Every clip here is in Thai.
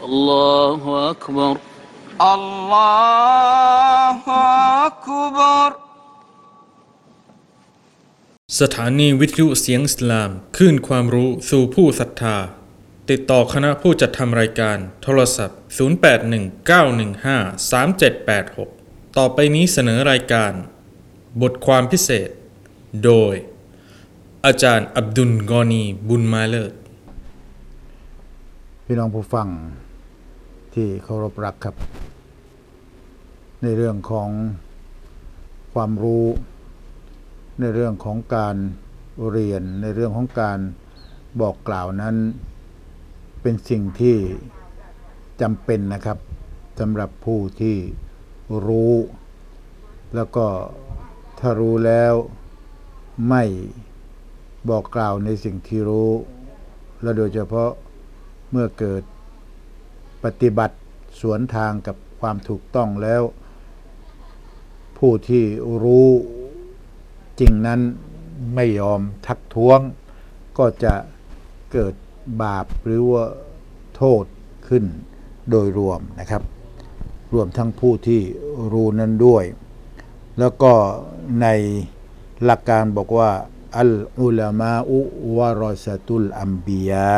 الله أكبر الله أكبر สถานีวิทยุเสียงอิสลามคลื่นความรู้สู่ผู้ศรัทธาติดต่อคณะผู้จัดทำรายการโทรศัพท์0819153786ต่อไปนี้เสนอรายการบทความพิเศษโดยอาจารย์อับดุลกอนีบุญมาเลิศพี่น้องผู้ฟังที่เคารพรักครับในเรื่องของความรู้ในเรื่องของการเรียนในเรื่องของการบอกกล่าวนั้นเป็นสิ่งที่จำเป็นนะครับสำหรับผู้ที่รู้แล้วก็ถ้ารู้แล้วไม่บอกกล่าวในสิ่งที่รู้และโดยเฉพาะเมื่อเกิดปฏิบัติสวนทางกับความถูกต้องแล้วผู้ที่รู้จริงนั้นไม่ยอมทักท้วงก็จะเกิดบาปหรือว่าโทษขึ้นโดยรวมนะครับรวมทั้งผู้ที่รู้นั้นด้วยแล้วก็ในหลักการบอกว่าอัลอุลามะอุวะรอซะตุลอัมบิยะ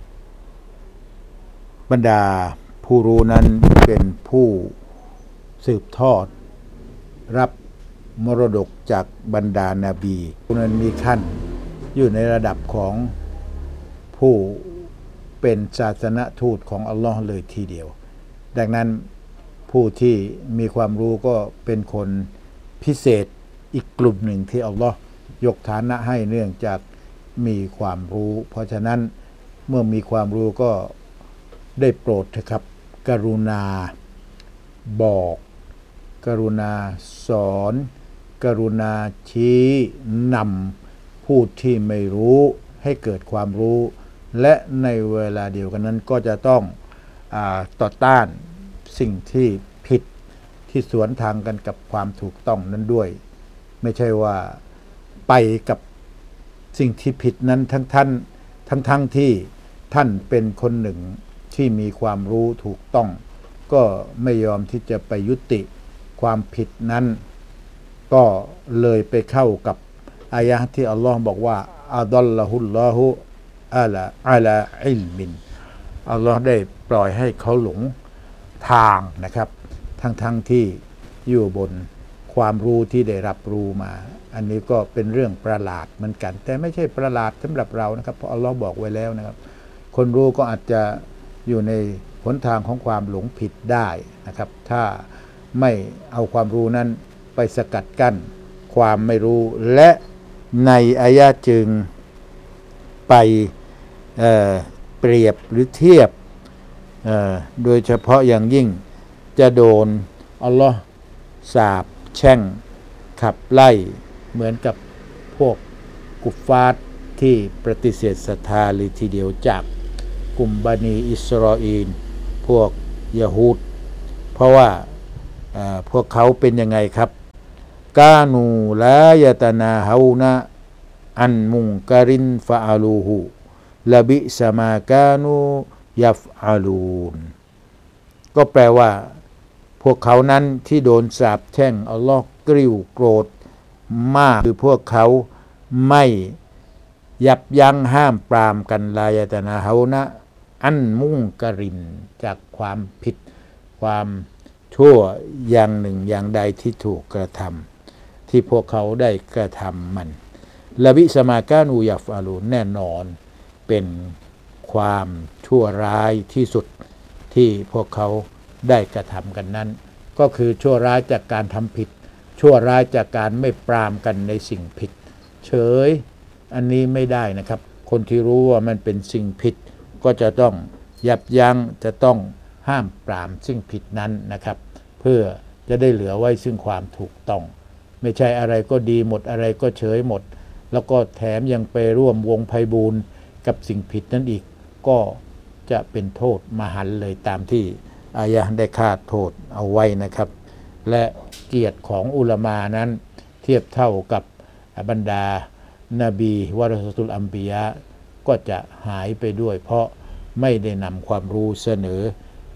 บรรดาผู้รู้นั้นเป็นผู้สืบทอดรับมรดกจากบรรดานาบีผู้นั้นมีขั้นอยู่ในระดับของผู้เป็นศาสนทูตของอัลลอฮ์เลยทีเดียวดังนั้นผู้ที่มีความรู้ก็เป็นคนพิเศษอีกกลุ่มหนึ่งที่อัลลอฮ์ยกฐานะให้เนื่องจากมีความรู้เพราะฉะนั้นเมื่อมีความรู้ก็ได้โปรดเถอะครับกรุณาบอกกรุณาสอนกรุณาชี้นำผู้ที่ไม่รู้ให้เกิดความรู้และในเวลาเดียวกันนั้นก็จะต้องต่อต้านสิ่งที่ผิดที่สวนทางกันกับความถูกต้องนั้นด้วยไม่ใช่ว่าไปกับสิ่งที่ผิดนั้นทั้งที่ท่านเป็นคนหนึ่งที่มีความรู้ถูกต้องก็ไม่ยอมที่จะไปยุติความผิดนั้นก็เลยไปเข้ากับอายะห์ที่อัลลอฮ์บอกว่าอัฎัลละฮุลลอฮุอะลาอิลมินอัลลอฮ์ได้ปล่อยให้เขาหลงทางนะครับทั้งที่อยู่บนความรู้ที่ได้รับรู้มาอันนี้ก็เป็นเรื่องประหลาดเหมือนกันแต่ไม่ใช่ประหลาดสำหรับเรานะครับเพราะอัลลอฮ์บอกไว้แล้วนะครับคนรู้ก็อาจจะอยู่ในหนทางของความหลงผิดได้นะครับถ้าไม่เอาความรู้นั้นไปสกัดกั้นความไม่รู้และในอายะห์จึงไปเปรียบหรือเทียบโดยเฉพาะอย่างยิ่งจะโดนอัลลอฮ์สาปแช่งขับไล่เหมือนกับพวกกุฟฟาร์ที่ปฏิเสธศรัทธาเลยทีเดียวจากกลุ่มบันีอิสราเอลพวกยะฮูดเพราะว่าพวกเขาเป็นยังไงครับกานูลายะตนาฮานะอันมุงการินฟะอาลูฮูละบิสมากานูยัฟอาลูนก็แปลว่าพวกเขานั้นที่โดนสาปแช่งอัลลอฮ์กริ้วโกรธมากคือพวกเขาไม่ยับยั้งห้ามปรามกันลายะตนาฮานะอันมุงการินจากความผิดความชั่วอย่างหนึ่งอย่างใดที่ถูกกระทำที่พวกเขาได้กระทำมันละบิสมากานูยัฟอาลูนแน่นอนเป็นความชั่วร้ายที่สุดที่พวกเขาได้กระทำกันนั้นก็คือชั่วร้ายจากการทำผิดชั่วร้ายจากการไม่ปรามกันในสิ่งผิดเฉยอันนี้ไม่ได้นะครับคนที่รู้ว่ามันเป็นสิ่งผิดก็จะต้องยับยั้งจะต้องห้ามปรามสิ่งผิดนั้นนะครับเพื่อจะได้เหลือไว้ซึ่งความถูกต้องไม่ใช่อะไรก็ดีหมดอะไรก็เฉยหมดแล้วก็แถมยังไปร่วมวงไพบูลย์กับสิ่งผิดนั้นอีกก็จะเป็นโทษมหันต์เลยตามที่อายะห์ได้คาดโทษเอาไว้นะครับและเกียรติของอุลามานั้นเทียบเท่ากับบรรดานบีวะรอซะตุลอัมบิยะก็จะหายไปด้วยเพราะไม่ได้นำความรู้เสนอ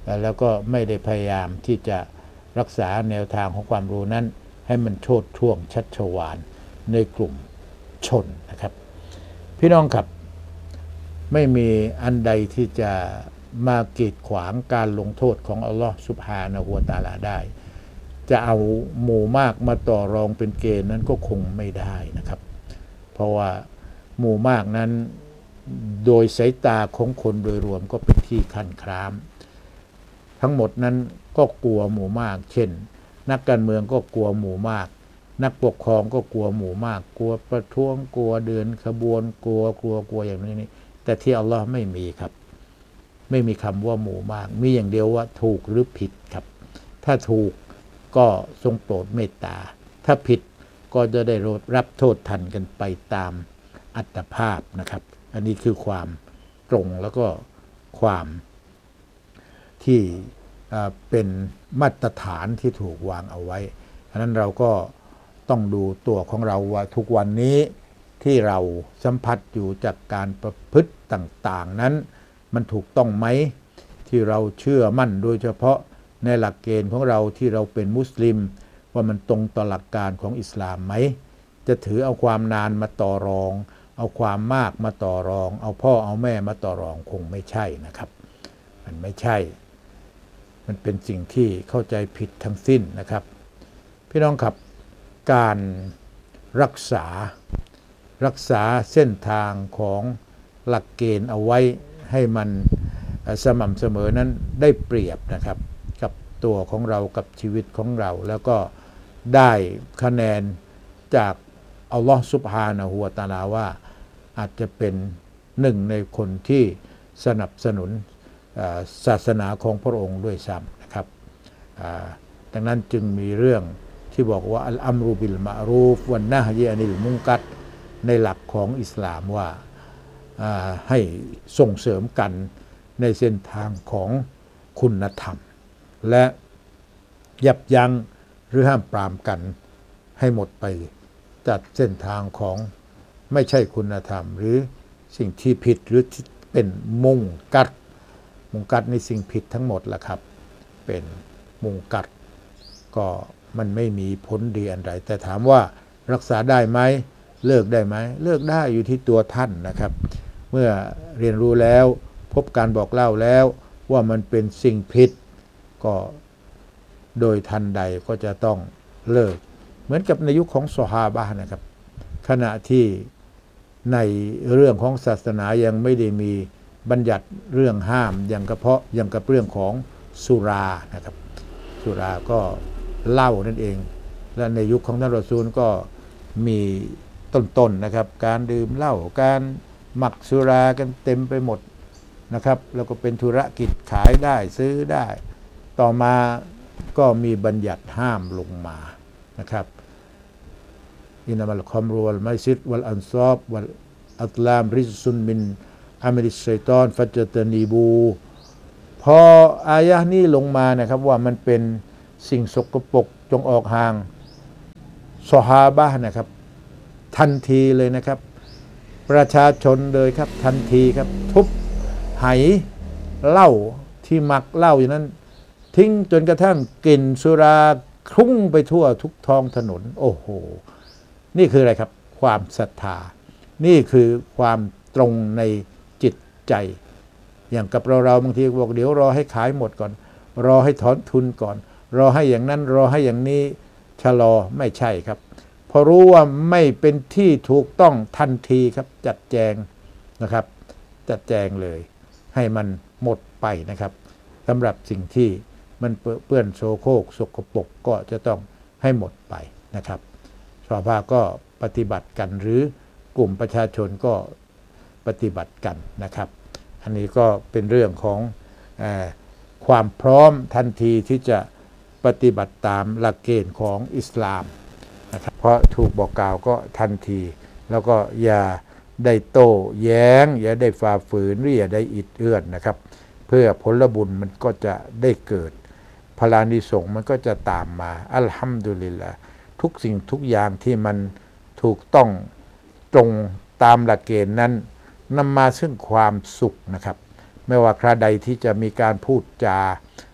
แล้วก็ไม่ได้พยายามที่จะรักษาแนวทางของความรู้นั้นให้มันโชติช่วงชัชวาลในกลุ่มชนนะครับพี่น้องครับไม่มีอันใดที่จะมากีดขวางการลงโทษของอัลลอฮฺซุบฮานะฮูวะตะอาลาได้จะเอาหมู่มากมาต่อรองเป็นเกณฑ์นั้นก็คงไม่ได้นะครับเพราะว่าหมู่มากนั้นโดยสายตาของคนโดยรวมก็เป็นที่คันครามทั้งหมดนั้นก็กลัวหมู่มากเช่นนักการเมืองก็กลัวหมู่มากนักปกครองก็กลัวหมู่มากกลัวประท้วงกลัวเดินขบวนกลัวอย่างนี้แต่ที่อัลลอฮ์ไม่มีครับไม่มีคำว่าหมู่มากมีอย่างเดียวว่าถูกหรือผิดครับถ้าถูกก็ทรงโปรดเมตตาถ้าผิดก็จะได้รับโทษทันกันไปตามอัตภาพนะครับอันนี้คือความตรงแล้วก็ความที่เป็นมาตรฐานที่ถูกวางเอาไว้ฉะนั้นเราก็ต้องดูตัวของเราว่าทุกวันนี้ที่เราสัมผัสอยู่จากการประพฤติต่างๆนั้นมันถูกต้องไหมที่เราเชื่อมั่นโดยเฉพาะในหลักเกณฑ์ของเราที่เราเป็นมุสลิมว่ามันตรงต่อหลักการของอิสลามไหมจะถือเอาความนานมาต่อรองเอาความมากมาต่อรองเอาพ่อเอาแม่มาต่อรองคงไม่ใช่นะครับมันไม่ใช่มันเป็นสิ่งที่เข้าใจผิดทั้งสิ้นนะครับพี่น้องครับการรักษาเส้นทางของหลักเกณฑ์เอาไว้ให้มันสม่ำเสมอนั้นได้เปรียบนะครับกับตัวของเรากับชีวิตของเราแล้วก็ได้คะแนนจากอัลลอฮฺซุบฮานะฮูวะตะอาลาว่าอาจจะเป็นหนึ่งในคนที่สนับสนุนศาสนาของพระองค์ด้วยซ้ำนะครับดังนั้นจึงมีเรื่องที่บอกว่าอัลอัมรุบิลมะรูฟวันนะฮยีอานิลมุนกัรในหลักของอิสลามว่าให้ส่งเสริมกันในเส้นทางของคุณธรรมและยับยั้งหรือห้ามปรามกันให้หมดไปจากเส้นทางของไม่ใช่คุณธรรมหรือสิ่งที่ผิดหรือที่เป็นมุงกัดในสิ่งผิดทั้งหมดละครับเป็นมุงกัดก็มันไม่มีผลดีอันใดแต่ถามว่ารักษาได้ไหมเลิกได้ไหมเลิกได้อยู่ที่ตัวท่านนะครับเมื่อเรียนรู้แล้วพบการบอกเล่าแล้วว่ามันเป็นสิ่งผิดก็โดยทันใดก็จะต้องเลิกเหมือนกับในยุคของซอฮาบะห์นะครับขณะที่ในเรื่องของศาสนายังไม่ได้มีบัญญัติเรื่องห้ามอย่างกับเรื่องของสุรานะครับสุราก็เหล้านั่นเองและในยุคของท่านรอซูลก็มีต้นนะครับการดื่มเหล้าการหมักสุรากันเต็มไปหมดนะครับแล้วก็เป็นธุรกิจขายได้ซื้อได้ต่อมาก็มีบัญญัติห้ามลงมานะครับอินามัลคอมรุวัลไมซิดวัลอันซอบวัลอัตลามริซุนมินอามิริชัยฏอนฟัจตานีบูพออายะห์นี้ลงมานะครับว่ามันเป็นสิ่งสกปรกจงออกห่างซอฮาบะห์นะครับทันทีเลยนะครับประชาชนเลยครับทันทีครับทุบไหเหล้าที่หมักเหล้าอย่างนั้นทิ้งจนกระทั่งกลิ่นสุราคลุ้งไปทั่วทุกท้องถนนโอ้โหนี่คืออะไรครับความศรัทธานี่คือความตรงในจิตใจอย่างกับเราบางทีบอกเดี๋ยวรอให้ขายหมดก่อนรอให้ถอนทุนก่อนรอให้อย่างนั้นรอให้อย่างนี้ชะลอไม่ใช่ครับพอรู้ว่าไม่เป็นที่ถูกต้องทันทีครับจัดแจงนะครับจัดแจงเลยให้มันหมดไปนะครับสำหรับสิ่งที่มันเปื้อนโสโครกสกปรกก็จะต้องให้หมดไปนะครับชาวบ้านก็ปฏิบัติกันหรือกลุ่มประชาชนก็ปฏิบัติกันนะครับอันนี้ก็เป็นเรื่องของความพร้อมทันทีที่จะปฏิบัติตามหลักเกณฑ์ของอิสลามนะครับเพราะถูกบอกกล่าวก็ทันทีแล้วก็อย่าได้โต้แย้งอย่าได้ฝ่าฝืนหรืออย่าได้อิดเอื้อนนะครับเพื่อผลบุญมันก็จะได้เกิดพลานิสงส์มันก็จะตามมาอัลฮัมดุลิลละห์ทุกสิ่งทุกอย่างที่มันถูกต้องตรงตามหลักเกณฑ์นั้นนำมาซึ่งความสุขนะครับไม่ว่าคราใดที่จะมีการพูดจา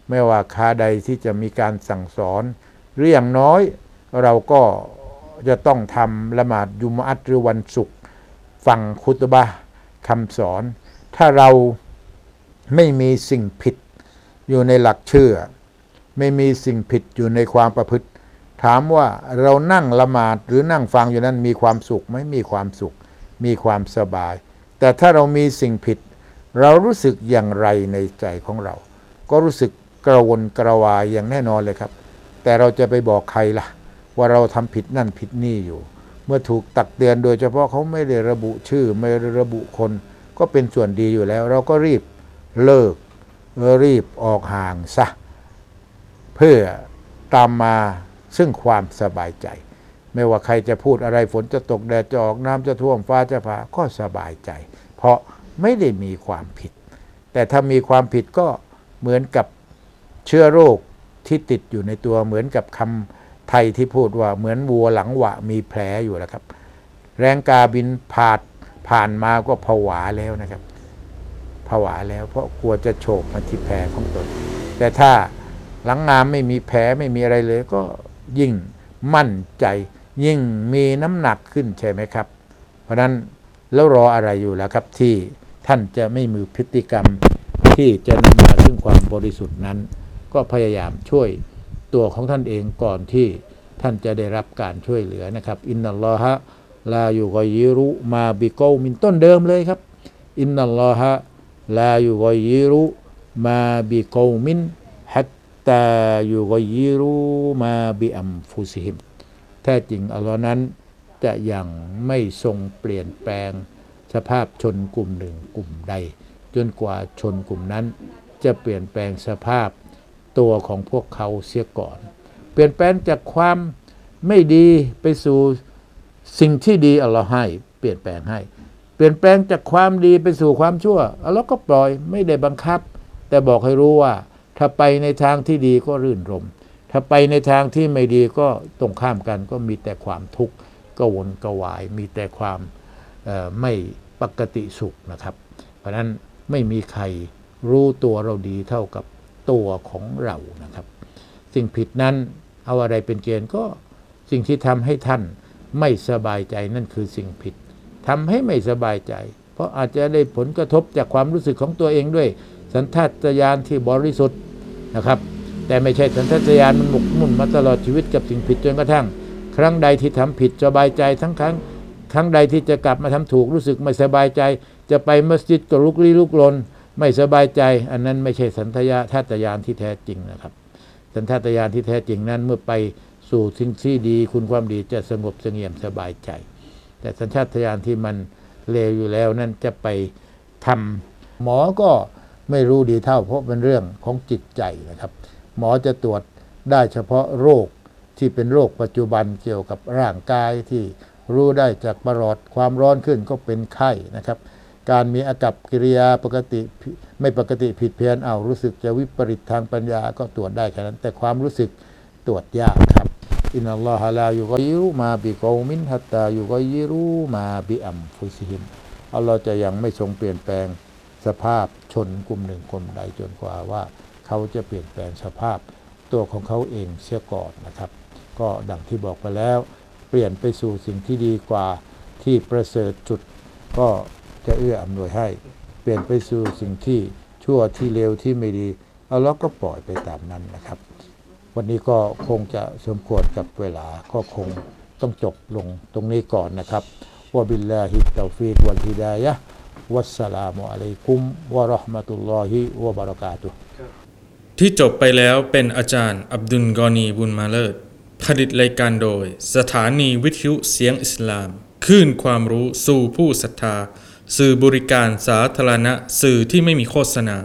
ไม่ว่าคาใดที่จะมีการสั่งสอนหรืออย่างน้อยเราก็จะต้องทำละหมาดยุมอะห์หรือวันศุกร์ฟังคุตบะห์คำสอนถ้าเราไม่มีสิ่งผิดอยู่ในหลักเชื่อไม่มีสิ่งผิดอยู่ในความประพฤติถามว่าเรานั่งละหมาดหรือนั่งฟังอยู่นั้นมีความสุขไหมมีความสุขมีความสบายแต่ถ้าเรามีสิ่งผิดเรารู้สึกอย่างไรในใจของเราก็รู้สึกกระวนกระวายอย่างแน่นอนเลยครับแต่เราจะไปบอกใครล่ะว่าเราทำผิดนั่นผิดนี่อยู่เมื่อถูกตักเตือนโดยเฉพาะเขาไม่ได้ระบุชื่อไม่ได้ระบุคนก็เป็นส่วนดีอยู่แล้วเราก็รีบเลิกรีบออกห่างซะเพื่อตามมาซึ่งความสบายใจไม่ว่าใครจะพูดอะไรฝนจะตกแดดจะออกน้ำจะท่วมฟ้าจะผ่าก็สบายใจเพราะไม่ได้มีความผิดแต่ถ้ามีความผิดก็เหมือนกับเชื้อโรคที่ติดอยู่ในตัวเหมือนกับคำไทยที่พูดว่าเหมือนวัวหลังหวะมีแผลอยู่แล้วครับแรงกาบินผ่านมาก็ผวาแล้วนะครับผวาแล้วเพราะกลัวจะโฉบมาที่แผลของตนแต่ถ้าหลังงามไม่มีแผลไม่มีอะไรเลยก็ยิ่งมั่นใจยิ่งมีน้ำหนักขึ้นใช่ไหมครับเพราะนั้นแล้วรออะไรอยู่แล้วครับที่ท่านจะไม่มีพฤติกรรมที่จะนำมาซึ่งความบริสุทธิ์นั้นก็พยายามช่วยตัวของท่านเองก่อนที่ท่านจะได้รับการช่วยเหลือนะครับอินนัลลอฮะลายุกอยยิรุมาบิกอมินต้นเดิมเลยครับอินนัลลอฮะลายุกอยยิรุมาบิกอมินฮัตตายุกอยยิรุมาบิอัมฟุซิฮิมแท้จริงอัลลอฮ์นั้นจะยังไม่ทรงเปลี่ยนแปลงสภาพชนกลุ่มหนึ่งกลุ่มใดจนกว่าชนกลุ่มนั้นจะเปลี่ยนแปลงสภาพตัวของพวกเขาเสียก่อนเปลี่ยนแปลงจากความไม่ดีไปสู่สิ่งที่ดีอัลลอฮ์ให้เปลี่ยนแปลงให้เปลี่ยนแปลงจากความดีไปสู่ความชั่วอัลลอฮ์ก็ปล่อยไม่ได้บังคับแต่บอกให้รู้ว่าถ้าไปในทางที่ดีก็รื่นรมถ้าไปในทางที่ไม่ดีก็ตรงข้ามกันก็มีแต่ความทุกข์กระวนกระวายมีแต่ความไม่ปกติสุขนะครับเพราะนั้นไม่มีใครรู้ตัวเราดีเท่ากับตัวของเรานะครับสิ่งผิดนั้นเอาอะไรเป็นเกณฑ์ก็สิ่งที่ทำให้ท่านไม่สบายใจนั่นคือสิ่งผิดทำให้ไม่สบายใจเพราะอาจจะได้ผลกระทบจากความรู้สึกของตัวเองด้วยสัญชาตญาณที่บริสุทธิ์นะครับแต่ไม่ใช่สัญชาตญาณมันหมกมุ่นมาตลอดชีวิตกับสิ่งผิดจนกระทั่งครั้งใดที่ทำผิดสบายใจทั้งครั้งใดที่จะกลับมาทำถูกรู้สึกไม่สบายใจจะไปมัสยิดก็ลุกลี้ลุกลนไม่สบายใจอันนั้นไม่ใช่สัญชาตญาณที่แท้จริงนะครับสัญชาตญาณที่แท้จริงนั้นเมื่อไปสู่สิ่งที่ดีคุณความดีจะสงบเสงี่ยมสบายใจแต่สัญชาตญาณที่มันเลวอยู่แล้วนั่นจะไปทำหมอก็ไม่รู้ดีเท่าเพราะเป็นเรื่องของจิตใจนะครับหมอจะตรวจได้เฉพาะโรคที่เป็นโรคปัจจุบันเกี่ยวกับร่างกายที่รู้ได้จากประหลอดความร้อนขึ้นก็เป็นไข้นะครับการมีอากับกิริยาปกติไม่ปกติผิดเพี้ยนรู้สึกจะวิปริตทางปัญญาก็ตรวจได้แค่นั้นแต่ความรู้สึกตรวจยากครับอินนัลลอฮะลายุกอยยิรุมาบิกอมินฮัตตายุกอยยิรุมาบิอัมฟุซิฮิมอัลลอฮ์จะยังไม่ทรงเปลี่ยนแปลงสภาพชนกลุ่มหนึ่งกลุ่มใดจนกว่าว่าเขาจะเปลี่ยนแปลงสภาพตัวของเขาเองเสียก่อนนะครับก็ดังที่บอกไปแล้วเปลี่ยนไปสู่สิ่งที่ดีกว่าที่ประเสริฐจุดก็จะเอื้ออำนวยให้เปลี่ยนไปสู่สิ่งที่ชั่วที่เลวที่ไม่ดีอัลเลาะห์ก็ปล่อยไปตามนั้นนะครับวันนี้ก็คงจะสมควรกับเวลาก็คงต้องจบลงตรงนี้ก่อนนะครับวะบิลลาฮิตตอฟีกวัลฮิดายะฮ์วัสสลามุอะลัยกุมวะเราะห์มะตุลลอฮิวะบะเราะกาตุฮ์ที่จบไปแล้วเป็นอาจารย์อับดุลกอนีบุญมาเลิศผลิตรายการโดยสถานีวิทยุเสียงอิสลามคลื่นความรู้สู่ผู้ศรัทธาสื่อบริการสาธารณะสื่อที่ไม่มีโฆษณา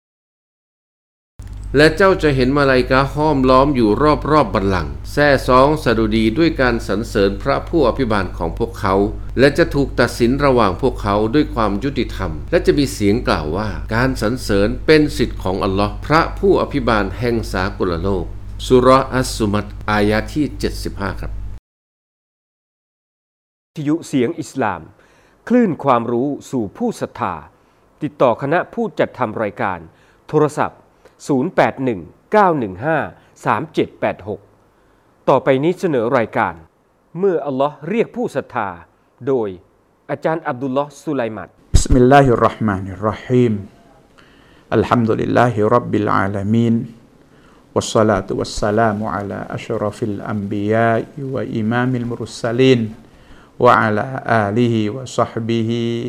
และเจ้าจะเห็นมาลาอิกะฮ์ห้อมล้อมอยู่รอบบัลลังก์แซ่ซ้องสดุดีด้วยการสรรเสริญพระผู้อภิบาลของพวกเขาและจะถูกตัดสินระหว่างพวกเขาด้วยความยุติธรรมและจะมีเสียงกล่าวว่าการสรรเสริญเป็นสิทธิ์ของอัลลอฮ์พระผู้อภิบาลแห่งสากลโลกซูเราะห์อัสซุมัตอายะห์ที่75ครับวิทยุเสียงอิสลามคลื่นความรู้สู่ผู้ศรัทธาติดต่อคณะผู้จัดทำรายการโทรศัพท์ 0819153786 ต่อไปนี้เสนอรายการเมื่ออัลลอฮ์เรียกผู้ศรัทธาโดยอาจารย์อับดุลลอฮ์สุไลมัน بسم الله الرحمن الرحيم الحمد لله رب العالمين والصلاة والسلام على أشرف الأنبياء وإمام المرسلين وعلى آله وصحبه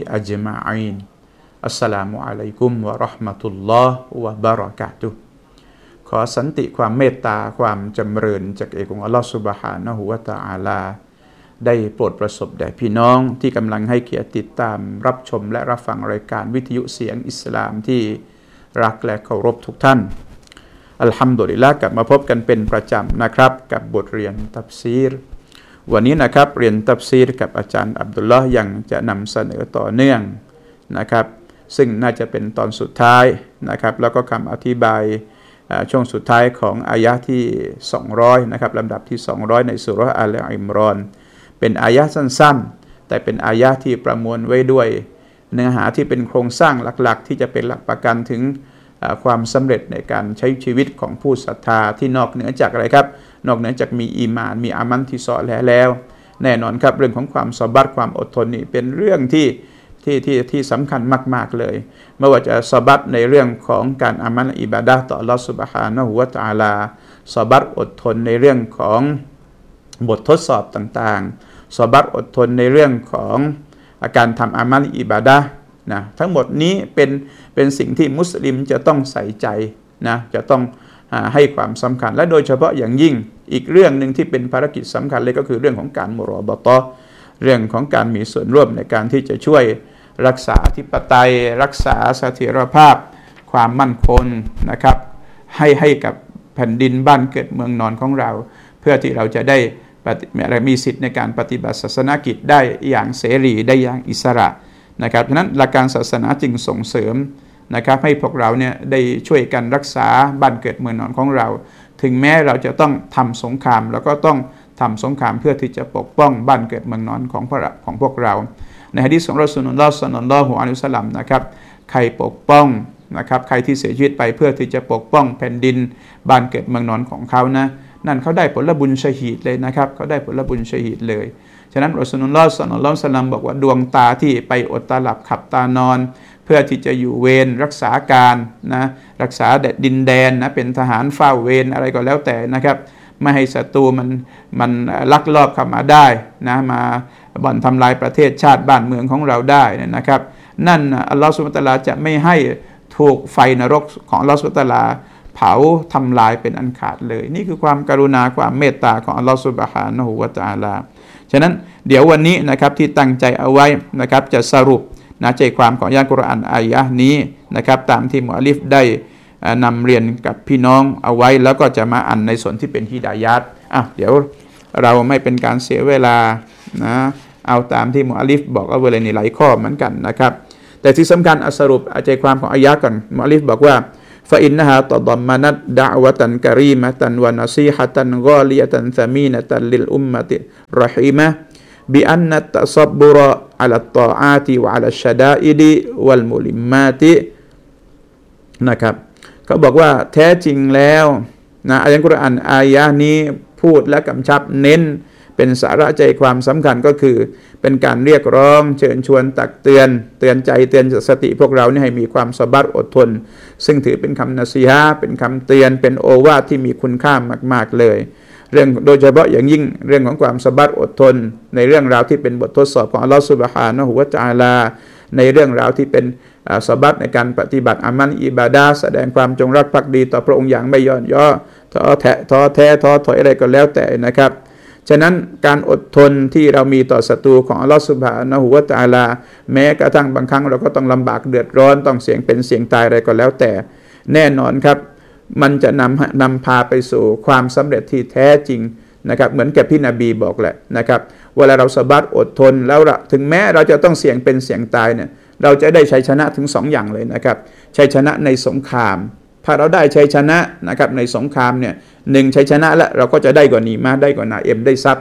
أجمعين السلام عليكم ورحمة الله وبركاته ขอสันติความเมตตาความจำเริญจากเอกองค์อัลลอฮฺซุบฮานะฮูวะตะอาลาได้โปรดประสบแด่พี่น้องที่กำลังให้เกียรติติดตามรับชมและรับฟังรายการวิทยุเสียงอิสลามที่รักและเคารพทุกท่านอัลฮัมดุลิลละห์กลับมาพบกันเป็นประจำนะครับกับบทเรียนตัฟซีรวันนี้นะครับเรียนตัฟซีรกับอาจารย์อับดุลลอฮ์ยังจะนำเสนอต่อเนื่องนะครับซึ่งน่าจะเป็นตอนสุดท้ายนะครับแล้วก็คำอธิบายช่วงสุดท้ายของอายะห์ที่200นะครับลำดับที่200ในซูเราะห์อัลอิมรอนเป็นอายะห์สั้นๆแต่เป็นอายะห์ที่ประมวลไว้ด้วยเนื้อหาที่เป็นโครงสร้างหลักๆที่จะเป็นหลักประกันถึงความสำเร็จในการใช้ชีวิตของผู้ศรัทธาที่นอกเหนือจากอะไรครับนอกเหนือจากมีอีหม่านมีอามันที่ซอแล้วแน่นอนครับเรื่องของความซอบัรความอดทนนี่เป็นเรื่องที่สำคัญมากๆเลยไม่ว่าจะซอบัรในเรื่องของการอามันอิบาดะห์ต่ออัลเลาะห์ซุบฮานะฮูวะตะอาลาซอบัรอดทนในเรื่องของบททดสอบต่างๆซอบัรอดทนในเรื่องของการทำอามัลอิบาดะห์นะทั้งหมดนี้เป็นสิ่งที่มุสลิมจะต้องใส่ใจนะจะต้องให้ความสำคัญและโดยเฉพาะอย่างยิ่งอีกเรื่องหนึ่งที่เป็นภารกิจสำคัญเลยก็คือเรื่องของการมุรอบะตะห์เรื่องของการมีส่วนร่วมในการที่จะช่วยรักษาอธิปไตยรักษาเสถียรภาพความมั่นคงนะครับให้กับแผ่นดินบ้านเกิดเมืองนอนของเราเพื่อที่เราจะได้มีสิทธิ์ในการปฏิบัติศาสนกิจได้อย่างเสรีได้อย่างอิสระนะครับฉะนั้นหลักการศาสนาจึงส่งเสริมนะครับให้พวกเราเนี่ยได้ช่วยกันรักษาบ้านเกิดเมืองนอนของเราถึงแม้เราจะต้องทำสงครามแล้วก็ต้องทำสงครามเพื่อที่จะปกป้องบ้านเกิดเมืองนอนของพวกเราในหะดีษของรอซูลุลลอฮ์ ศ็อลลัลลอฮุอะลัยฮิวะซัลลัมนะครับใครปกป้องนะครับใครที่เสียชีวิตไปเพื่อที่จะปกป้องแผ่นดินบ้านเกิดเมืองนอนของเขานะนั่นเขาได้ผลบุญชะฮีดเลยนะครับเขาได้ผลบุญชะฮีดเลยฉะนั้นรอซูลุลลอฮ์ ศ็อลลัลลอฮุอะลัยฮิวะซัลลัมบอกว่าดวงตาที่ไปอดตาหลับขับตานอนเพื่อที่จะอยู่เวรรักษาการนะรักษาดินแดนนะเป็นทหารเฝ้าเวรอะไรก็แล้วแต่นะครับไม่ให้ศัตรูมันลักลอบเข้ามาได้นะมาบ่อนทำลายประเทศชาติบ้านเมืองของเราได้นะครับนั่นอัลลอฮฺซุบฮานะฮูวะตะอาลาจะไม่ให้ถูกไฟนรกของอัลลอฮฺซุบฮานะฮูวะตะอาลาเผาทำลายเป็นอันขาดเลยนี่คือความกรุณาความเมตตาของอัลลอฮฺซุบฮานะฮูวะตะอาลาฉะนั้นเดี๋ยววันนี้นะครับที่ตั้งใจเอาไว้นะครับจะสรุปใจความของอายะห์กุรอานอายะห์นี้นะครับตามที่มุอัลลิฟได้นำเรียนกับพี่น้องเอาไว้แล้วก็จะมาอ่านในส่วนที่เป็นฮิดายะห์เดี๋ยวเราไม่เป็นการเสียเวลานะเอาตามที่มุอัลลิฟบอกเอาไว้เลยนี่หลายข้อเหมือนกันนะครับแต่ที่สำคัญสรุปใจความของอายะห์ก่อนมุอัลลิฟบอกว่าฟะอินนะฮาตะฎอมมะนัดดะอวะตันกะรีมะตันวะนะซีฮะตันฆอลิยะตันซะมีนะตันลิลอุมมะติรอฮีมะบิอันนัตตะซับบุรอะลัตตออาติวะอะลัชชะดาอิดิวัลมุลิมมาตินะครับเขาบอกว่าแท้จริงแล้วนะอายะห์กุรอานอายะห์นี้พูดและกำชับเน้นเป็นสาระใจความสำคัญก็คือเป็นการเรียกร้องเชิญชวนตักเตือนใจเตือนสติพวกเราให้มีความซอบัรอดทนซึ่งถือเป็นคำนะซีฮะห์เป็นคำเตือนเป็นโอวาทที่มีคุณค่ามากๆเลยเรื่องโดยเฉพาะอย่างยิ่งเรื่องของความซอบัรอดทนในเรื่องราวที่เป็นบททดสอบของอัลลอฮฺซุบฮานะฮูวะตะอาลาในเรื่องราวที่เป็นซอบัรในการปฏิบัติอามัลอิบาดะห์แสดงความจงรักภักดีต่อพระองค์อย่างไม่ย่อนย่อท้อแท้ท้อถอยอะไรก็แล้วแต่นะครับฉะนั้นการอดทนที่เรามีต่อศัตรูของอัลลอฮฺซุบฮานะฮูวะตะอาลาแม้กระทั่งบางครั้งเราก็ต้องลำบากเดือดร้อนต้องเสี่ยงเป็นเสี่ยงตายอะไรก็แล้วแต่แน่นอนครับมันจะนำพาไปสู่ความสำเร็จที่แท้จริงนะครับเหมือนกับที่นบีบอกแหละนะครับเวลาเราซอบัรอดทนแล้วถึงแม้เราจะต้องเสี่ยงเป็นเสี่ยงตายเนี่ยเราจะได้ชัยชนะถึง2 อย่างเลยนะครับชัยชนะในสงครามถ้าเราได้ชัยชนะนะครับในสงครามเนี่ย1ชัยชนะแล้วเราก็จะได้กว่านีมาได้กว่านาเอ็มได้ทรัพย์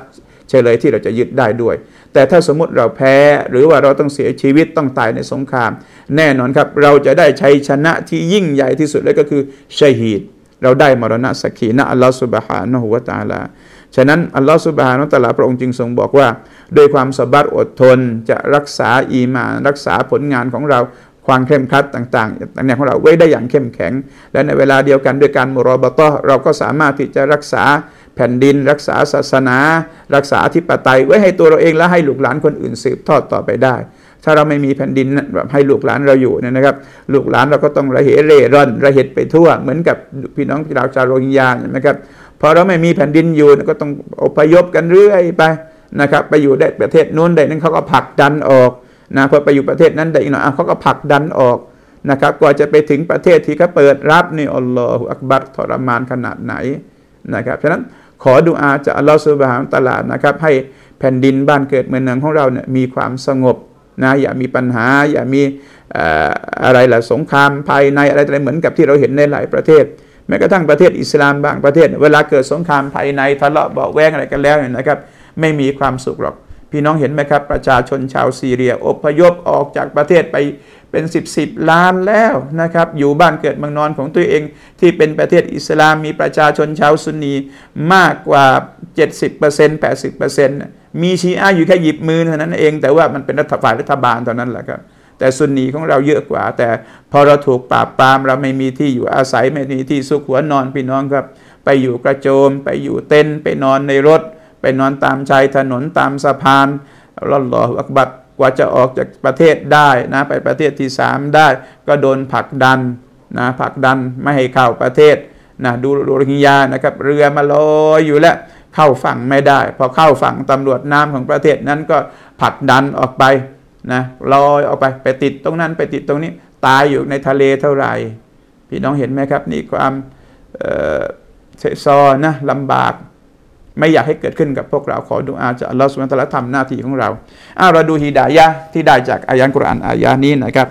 เฉลยที่เราจะยึดได้ด้วยแต่ถ้าสมมติเราแพ้หรือว่าเราต้องเสียชีวิตต้องตายในสงครามแน่นอนครับเราจะได้ชัยชนะที่ยิ่งใหญ่ที่สุดและก็คือชัยฮีดเราได้มรณะสักขีนะอัลลอฮฺซุบฮานะฮูวะตะอาลาฉะนั้นอัลลอฮฺซุบฮานะฮูวะตะอาลาพระองค์จึงทรงบอกว่าด้วยความสบัดอดทนจะรักษาอีหม่านรักษาผลงานของเราความเข้มขัดต่างๆของเราไว้ได้อย่างเข้มแข็งและในเวลาเดียวกันด้วยการมุรอบะตอฮ์เราก็สามารถที่จะรักษาแผ่นดินรักษาศาสนารักษาอธิปไตยไว้ให้ตัวเราเองและให้ลูกหลานคนอื่นสืบทอดต่อไปได้ถ้าเราไม่มีแผ่นดินแบบให้ลูกหลานเราอยู่เนี่ยนะครับลูกหลานเราก็ต้องระเหเร่ร่อนระเหตุไปทั่วเหมือนกับพี่น้องชาวโรฮิงญานะครับพอเราไม่มีแผ่นดินอยู่ก็ต้องอพยพกันเรื่อยไปนะครับไปอยู่ได้ประเทศนู้นได้นั้นเขาก็ผลักดันออกนะพอไปอยู่ประเทศนั้นได้อีกหน่อยเขาก็ผลักดันออกนะครับกว่าจะไปถึงประเทศที่เขาเปิดรับนี่อัลลอฮฺอักบัรทรมานขนาดไหนนะครับฉะนั้นขอดุอาจากอัลลอฮฺซุบฮานะฮูวะตะอาลานะครับให้แผ่นดินบ้านเกิดเมืองนอนของเราเนี่ยมีความสงบนะอย่ามีปัญหาอย่ามีอะไรล่ะสงครามภายในอะไรเหมือนกับที่เราเห็นในหลายประเทศแม้กระทั่งประเทศอิสลามบางประเทศเวลาเกิดสงครามภายในทะเลาะเบาะแว้งอะไรกันแล้วเนี่ยนะครับไม่มีความสุขหรอกพี่น้องเห็นไหมครับประชาชนชาวซีเรียอพยพออกจากประเทศไปเป็น10ล้านแล้วนะครับอยู่บ้านเกิดเมืองนอนของตัวเองที่เป็นประเทศอิสลามมีประชาชนชาวซุนนีมากกว่า 70% 80%มีชีอะห์อยู่แค่หยิบมือเท่านั้นเองแต่ว่ามันเป็นฝ่ายรัฐบาลเท่านั้นแหละครับแต่ซุนนีของเราเยอะกว่าแต่พอเราถูกปราบปรามเราไม่มีที่อยู่อาศัยไม่มีที่ซุกหัวนอนพี่น้องครับไปอยู่กระโจมไปอยู่เต็นท์ไปนอนในรถไปนอนตามชายถนนตามสะพานอัลลอฮฺอักบัรกว่าจะออกจากประเทศได้นะไปประเทศที่3ได้ก็โดนผลักดันนะผลักดันไม่ให้เข้าประเทศนะดูโรฮิงญานะครับเรือมาลอยอยู่แล้วเข้าฝั่งไม่ได้พอเข้าฝั่งตำรวจน้ำของประเทศนั้นก็ผลักดันออกไปนะลอยออกไปติดตรงนั้นไปติดตรงนี้ตายอยู่ในทะเลเท่าไหร่พี่น้องเห็นไหมครับนี่ความเซซอนะลำบากไม่อยากให้เกิดขึ้นกับพวกเราขอดุอาจากอัลลอฮฺซุบฮานะฮูวะตะอาลาทำหน้าที่ของเราเราดูฮิดายะห์ที่ได้จากอายะห์กุรอานอายะห์นี้นะครับ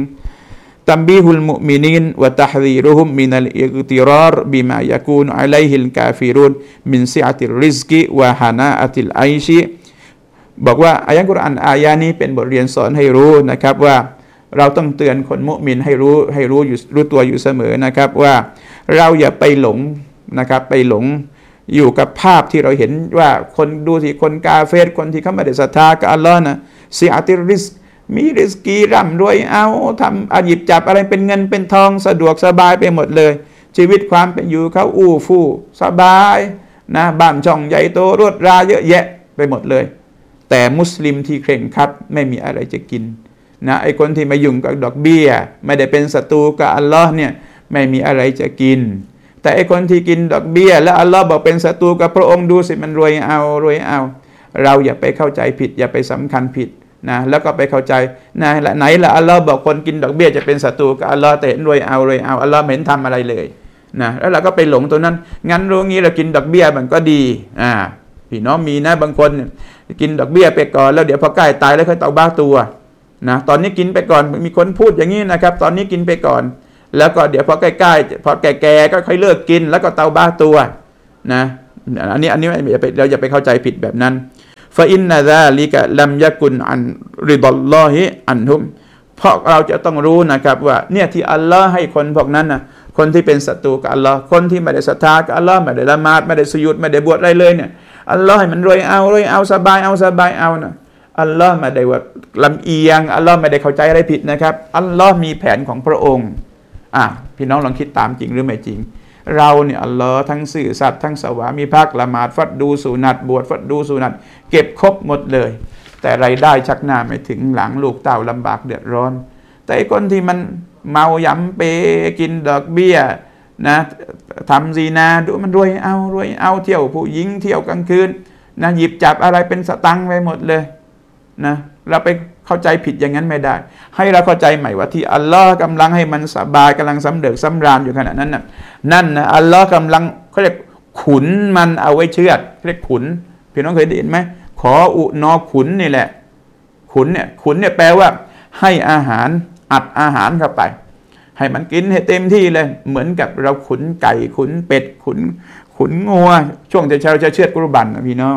1ตัมบีฮุลมุมินีนวะตัฮซีรุฮุมมินัลอิกติรารบิมายักูนอะลัยฮิลกาฟิรุนมินซิอะติรริซกิวะฮานาอะติลไอชิบอกว่าอายะห์กุรอานอายะห์นี้เป็นบทเรียนสอนให้รู้นะครับว่าเราต้องเตือนคนมุมินให้รู้ตัวอยู่เสมอนะครับว่าเราอย่าไปหลงนะครับไปหลงอยู่กับภาพที่เราเห็นว่าคนดูสิคนกาเฟรคนที่เขาไม่ได้ศรัทธากับอัลลอฮ์นะซิอะติรริซมีริสกีร่ำรวยเอาทำหยิบจับอะไรเป็นเงินเป็นทองสะดวกสบายไปหมดเลยชีวิตความเป็นอยู่เขาอู้ฟู่สบายนะบ้านช่องใหญ่โตรวดราเยอะแยะไปหมดเลยแต่มุสลิมที่เคร่งครัดไม่มีอะไรจะกินนะไอ้คนที่มายุ่งกับดอกเบี้ยไม่ได้เป็นศัตรูกับอัลลอฮ์เนี่ยไม่มีอะไรจะกินแต่ไอ้คนที่กินดอกเบี้ยแล้วอัลลอฮ์บอกเป็นศัตรูกับพระองค์ดูสิมันรวยเอาเราอย่าไปเข้าใจผิดอย่าไปสำคัญผิดนะแล้วก็ไปเข้าใจนะไหนละอัลลอฮ์บอกคนกินดอกเบี้ยจะเป็นศัตรูกับอัลลอฮ์แต่เห็นรวยเอาอัลลอฮ์ไม่เห็นทำอะไรเลยนะแล้วเราก็ไปหลงตัวนั้นงั้นรู้งี้เรากินดอกเบี้ยมันก็ดีพี่น้องมีนะบางคนกินดอกเบี้ยไปก่อนแล้วเดี๋ยวพอใกล้ตายแล้วค่อยเตาบ้าตัวนะตอนนี้กินไปก่อนมีคนพูดอย่างนี้นะครับตอนนี้กินไปก่อนแล้วก็เดี๋ยวพอใกล้ๆพอแก่ๆก็ค่อยเลิกกินแล้วก็เตาบ้าตัวนะอันนี้เราอย่าไปเข้าใจผิดแบบนั้นฟาอินนาซาลิกะลัมยะกุนอันริดัลลอฮิอันฮุมเพราะเราจะต้องรู้นะครับว่าเนี่ยที่อัลลอฮ์ให้คนพวกนั้นนะคนที่เป็นศัตรูกับอัลลอฮ์คนที่ไม่ได้ศรัทธากับอัลลอฮ์ไม่ได้ละหมาดไม่ได้สุญูดไม่ได้บวชอะไรเลยเนี่ยอัลลอฮ์ให้มันรวยเอาสบายเอานะอัลลอฮ์ไม่ได้ว่าลำเอียงอัลลอฮ์ไม่ได้เข้าใจอะไรผิดนะครับอัลลอฮ์มีแผนของพระองค์พี่น้องลองคิดตามจริงหรือไม่จริงเราเนี่ยอัลลอฮ์ทั้งซื่อสัตย์ทั้งสวามิภักดิ์ละหมาดฟัดดูสุนัตบวชฟัดดูสุนัตเก็บครบหมดเลยแต่รายได้ชักหน้าไม่ถึงหลังลูกเต้าลำบากเดือดร้อนแต่ไอ้คนที่มันเมายำเปกินดอกเบี้ยนะทำซีนาดูมันรวยเอาเที่ยวผู้หญิงเที่ยวกลางคืนนะหยิบจับอะไรเป็นสตังค์ไปหมดเลยนะเราไปเข้าใจผิดอย่างนั้นไม่ได้ให้เราเข้าใจใหม่ว่าที่อัลลอฮ์กำลังให้มันสบายกำลังสำเร็จสำราญอยู่ขณะนั้นนั่นนะอัลลอฮ์กำลังเขาเรียกขุนมันเอาไว้เชือดเรียกขุนพี่น้องเคยได้ยินไหมขออุนอขุนนี่แหละขุนเนี่ยแปลว่าให้อาหารอัดอาหารเข้าไปให้มันกินให้เต็มที่เลยเหมือนกับเราขุนไก่ขุนเป็ดขุนงัวช่วงจะเชือดกุรบันนะพี่น้อง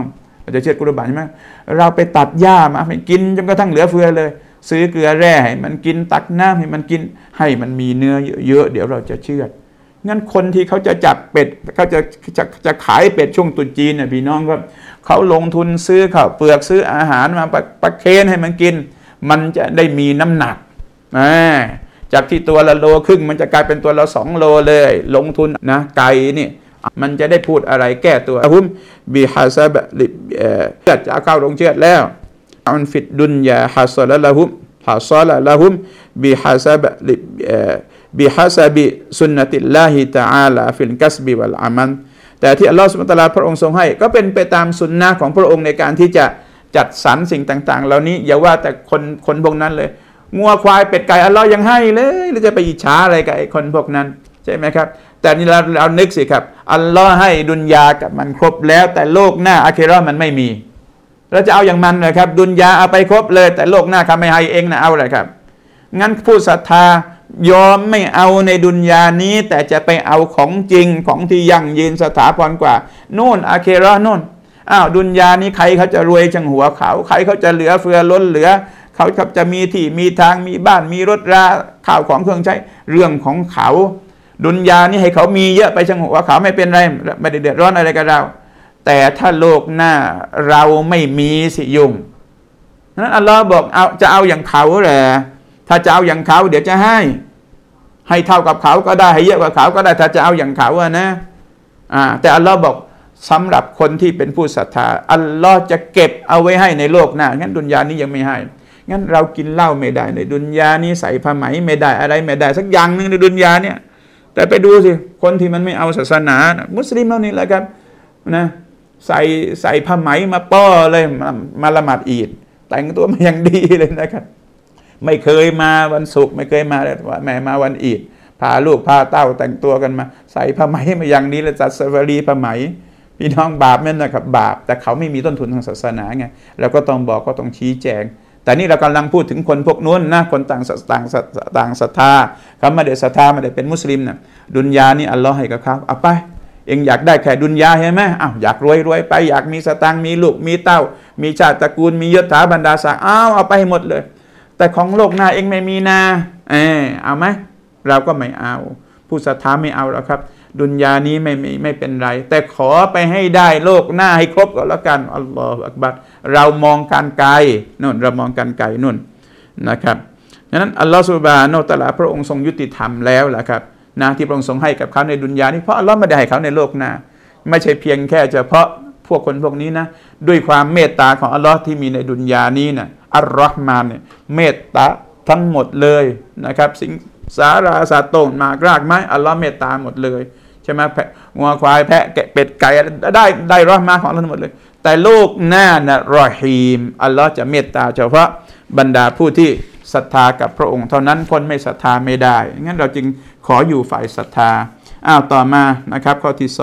เราจะเชือดกุรบานใช่ไหมเราไปตัดหญ้ามาให้กินจนกระทั่งเหลือเฟือเลยซื้อเกลือแร่ให้มันกินตักน้ำให้มันกินให้มันมีเนื้อเยอะๆเดี๋ยวเราจะเชือดงั้นคนที่เขาจะจับเป็ดเขาจะขายเป็ดช่วงตรุษจีนเนี่ยพี่น้องครับเขาลงทุนซื้อข้าวเปลือกซื้ออาหารมาประเคนให้มันกินมันจะได้มีน้ำหนักจากที่ตัวละโลครึ่งมันจะกลายเป็นตัวละ2 โลเลยลงทุนนะไก่นี่มันจะได้พูดอะไรแก้ตัวฮุมบิฮาซาบะลิเชือดจะเอาเข้าโรงเชือดแล้วอันฟิดดุนยาฮาซาละละฮุมฮาซาละละฮุมบิฮาซาบะลิบิฮาซาบิสุนนติลลาฮิตะอาลาฟิลกัสบิวัลอามันแต่ที่อัลลอฮฺซุบฮานะฮูวะตะอาลาพระองค์ทรงให้ก็เป็นไปตามสุนนะของพระองค์ในการที่จะจัดสรรสิ่งต่างๆเหล่านี้อย่าว่าแต่คนพวกนั้นเลยงัวควายเป็ดไก่อัลลอฮ์ยังให้เลยเราจะไปอิจฉาอะไรกับไอ้คนพวกนั้นใช่ไหมครับแต่นี่เรานึกสิครับอัลลอฮ์ให้ดุนยากับมันครบแล้วแต่โลกหน้าอาคิเราะห์มันไม่มีเราจะเอาอย่างมันเลยครับดุนยาเอาไปครบเลยแต่โลกหน้าเขาไม่ให้เองนะเอาอะไรครับงั้นผู้ศรัทธายอมไม่เอาในดุนยานี้แต่จะไปเอาของจริงของที่ยั่งยืนสถาพรกว่านู่นอาคิเราะห์นู่นดุนยานี้ใครเขาจะรวยจังหัวเขาใครเขาจะเหลือเฟือล้นเหลือเขาจะมีที่มีทางมีบ้านมีรถราข้าวของเครื่องใช้เรื่องของเขาดุนยานี้ให้เขามีเยอะไปจังหัวเขาไม่เป็นไรไม่ได้เดือดร้อนอะไรกับเราแต่ถ้าโลกหน้าเราไม่มีสิยุ่งนั้นอัลลอฮ์บอกจะเอาอย่างเขาแหละถ้าจะเอาอย่างเขาเดี๋ยวจะให้เท่ากับเขาก็ได้ให้เยอะกว่าเขาก็ได้ถ้าจะเอาอย่างเขานะแต่อัลลอฮ์บอกสำหรับคนที่เป็นผู้ศรัทธาอัลลอฮ์จะเก็บเอาไว้ให้ในโลกหน้างั้นดุนยานี้ยังไม่ให้งั้นเรากินเหล้าไม่ได้ในดุนยานี้ใส่ผ้าไหมไม่ได้อะไรไม่ได้สักอย่างนึงในดุนยาเนี่ยแต่ไปดูสิคนที่มันไม่เอาศาสนามุสลิมเรานี่แหละครับนะใส่ผ้าไหมมาป้อเลยมาละหมาดอีดแต่งตัวมาอย่างดีเลยนะครับไม่เคยมาวันศุกร์ไม่เคยมาเลยว่าแม่มาวันอีดพาลูกพาเต้าแต่งตัวกันมาใส่ผ้าไหมมาอย่างนี้เลยจัดซาฟารีผ้าไหมพี่น้องบาปนั่นนะครับบาปแต่เขาไม่มีต้นทุนทางศาสนาไงเราก็ต้องบอกก็ต้องชี้แจงแต่นี่เรากำลังพูดถึงคนพวกนู้นนะคนต่างศรัทธาเขาไม่ได้ศรัทธาไม่ได้เป็นมุสลิมนะดุนยานี่อัลลอฮ์ให้กับเขาเอาไปเองอยากได้แค่ดุนยาใช่ไหมอยากรวยไปอยากมีสตางค์มีลูกมีเต้ามีชาติตระกูลมียศถาบรรดาศักดิ์เอาไปหมดเลยแต่ของโลกหน้าเองไม่มีนาเอาไหมเราก็ไม่เอาผู้ศรัทธาไม่เอาหรอกครับดุนยานี้ไม่เป็นไรแต่ขอไปให้ได้โลกหน้าให้ครบก็แล้วกันอัลลอฮฺอักบัรเรามองการไกลนู่นเรามองการไกลนู่นนะครับดังนั้นอัลลอฮฺซุบฮานะฮูวะตะอาลาพระองค์ทรงยุติธรรมแล้วล่ะครับนะที่พระองค์ทรงให้กับเขาในดุนยานี้เพราะอัลลอฮฺไม่ได้ให้เขาในโลกหน้าไม่ใช่เพียงแค่เฉพาะพวกคนพวกนี้นะด้วยความเมตตาของอัลลอฮฺที่มีในดุนยานี้นะอัลลอฮฺมานเนี่ยเมตตาทั้งหมดเลยนะครับสิ่งสาราสัตว์ต้นหมากรากไม้อัลลอฮฺเมตตาหมดเลยใช่ไหมงัวควายแพะแกะเป็ดไก่ได้รอห์มะของอัลลอฮฺทั้งหมดเลยแต่โลกหน้านะรอฮีมอัลลอฮฺจะเมตตาเฉพาะบรรดาผู้ที่ศรัทธากับพระองค์เท่านั้นคนไม่ศรัทธาไม่ได้งั้นเราจึงขออยู่ฝ่ายศรัทธาต่อมานะครับข้อที่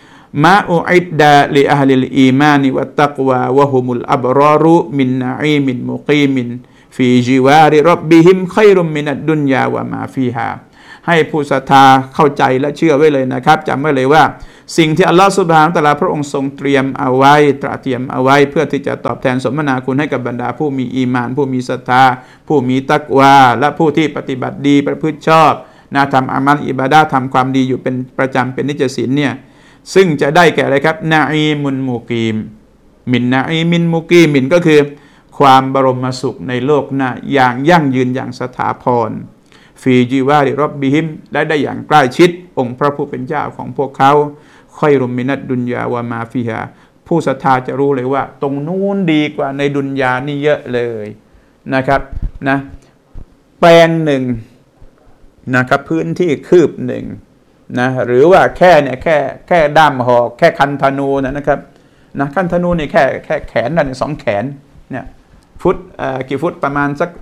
2มาอุอิดดะลิอะฮลิลอีมานิวัตตักวาวะฮุมุลอับรอรุมินนะอีมินมุกีมินฟีจิวาริร็อบบิฮิมค็อยรุมมินัดดุนยาวะมาฟีฮาให้ผู้ศรัทธาเข้าใจและเชื่อไว้เลยนะครับจำไว้เลยว่าสิ่งที่อัลลอฮฺซุบฮานะฮูวะตะอาลาพระองค์ทรงเตรียมเอาไว้ตระเตรียมเอาไว้เพื่อที่จะตอบแทนสมนาคุณให้กับบรรดาผู้มีอีมานผู้มีศรัทธาผู้มีตักวาและผู้ที่ปฏิบัติดีประพฤติชอบทำอามัลอิบาดะห์ทำความดีอยู่เป็นประจำเป็นนิจศีลเนี่ยซึ่งจะได้แก่อะไรครับนะอีมุนมุกีมมินนะอีมินมุกีมินก็คือความบรมสุขในโลกหน้าอย่างยั่งยืนอย่างสถาพรฟีจิวาริร็อบบิฮิมได้อย่างใกล้ชิดองค์พระผู้เป็นเจ้าของพวกเขาค่อยรุมมินัดดุนยาวะมาฟีฮาผู้ศรัทธาจะรู้เลยว่าตรงนู้นดีกว่าในดุนยานี่เยอะเลยนะครับนะแปลงหนึ่งนะครับพื้นที่คืบหนึ่งนะหรือว่าแค่เนี่ยแค่ด้ามหอกแค่คันธนูนะครับนะคันธนูนี่แค่แขนนั่น2 แขนเนี่ยฟุตกี่ฟุตประมาณสัก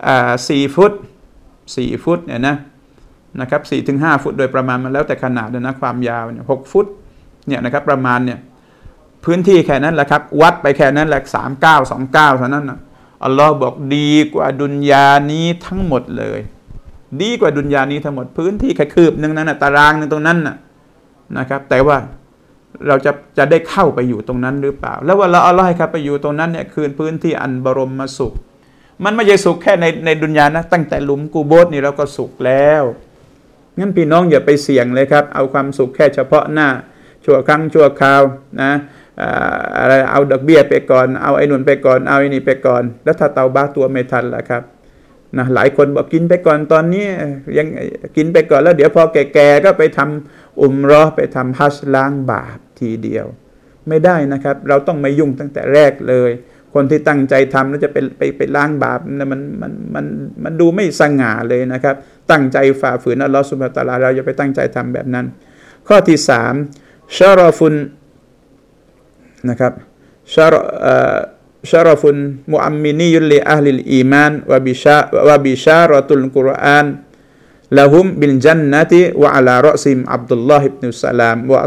4 ฟุตเนี่ยนะครับ4-5 ฟุตโดยประมาณมันแล้วแต่ขนาดนะความยาวเนี่ย6 ฟุตเนี่ยนะครับประมาณเนี่ยพื้นที่แค่นั้นแหละครับวัดไปแค่นั้นแหละ3929เท่านั้นนะอัลลอฮ์บอกดีกว่าดุนยานี้ทั้งหมดเลยดีกว่าดุนยานี้ทั้งหมดพื้นที่แค่คืบนึงนั้นนะตารางนึงตรงนั้นนะครับแต่ว่าเราจะได้เข้าไปอยู่ตรงนั้นหรือเปล่าแล้วว่าเราอัลเลาะห์ให้ครับไปอยู่ตรงนั้นเนี่ยคืนพื้นที่อันบรมสุขมันไม่ใช่สุขแค่ในดุนยานะตั้งแต่หลุมกูโบสนี่เราก็สุขแล้วงั้นพี่น้องอย่าไปเสี่ยงเลยครับเอาความสุขแค่เฉพาะหน้าชั่วครั้งชั่วคราวนะอะไรเอาดอกเบี้ยไปก่อนเอาไอ้นุ่นไปก่อนเอาไอ้นี่ไปก่อนแล้วถ้าเตาบ้าตัวไม่ทันล่ะครับนะหลายคนบอกกินไปก่อนตอนนี้ยังกินไปก่อนแล้วเดี๋ยวพอแก่ๆก็ไปทำอุมเราะห์ไปทำฮัจญ์ล้างบาปทีเดียวไม่ได้นะครับเราต้องไม่ยุ่งตั้งแต่แรกเลยคนที่ตั้งใจทำแล้วจะไปล้างบาปมันดูไม่สง่าเลยนะครับตั้งใจฝ่าฝืนอัลลอฮฺซุบฮานะฮูวะตะอาลาเราอย่าไปตั้งใจทำแบบนั้นข้อที่3ชะรอฟุนนะครับชะรอฟุนมุอัมมินียุลลิอะห์ลิลอีมานวะบิชารอตุลกุรอานละฮุมบิลญันนะติวะอะลารอซิมอับดุลลอฮ์อิบนุสลามวะ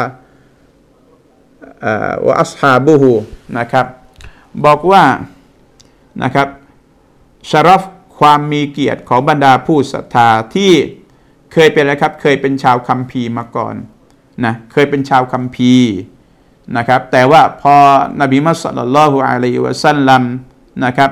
อัศฮาบุฮุนะครับบอกว่านะครับชะรอฟความมีเกียรติของบรรดาผู้ศรัทธาที่เคยเป็นอะไรครับเคยเป็นชาวคัมภีร์มาก่อนนะเคยเป็นชาวคัมภีร์นะครับแต่ว่าพอนบีมุฮัมมัดศ็อลลัลลอฮุอะลัยฮิวะซัลลัมนะครับ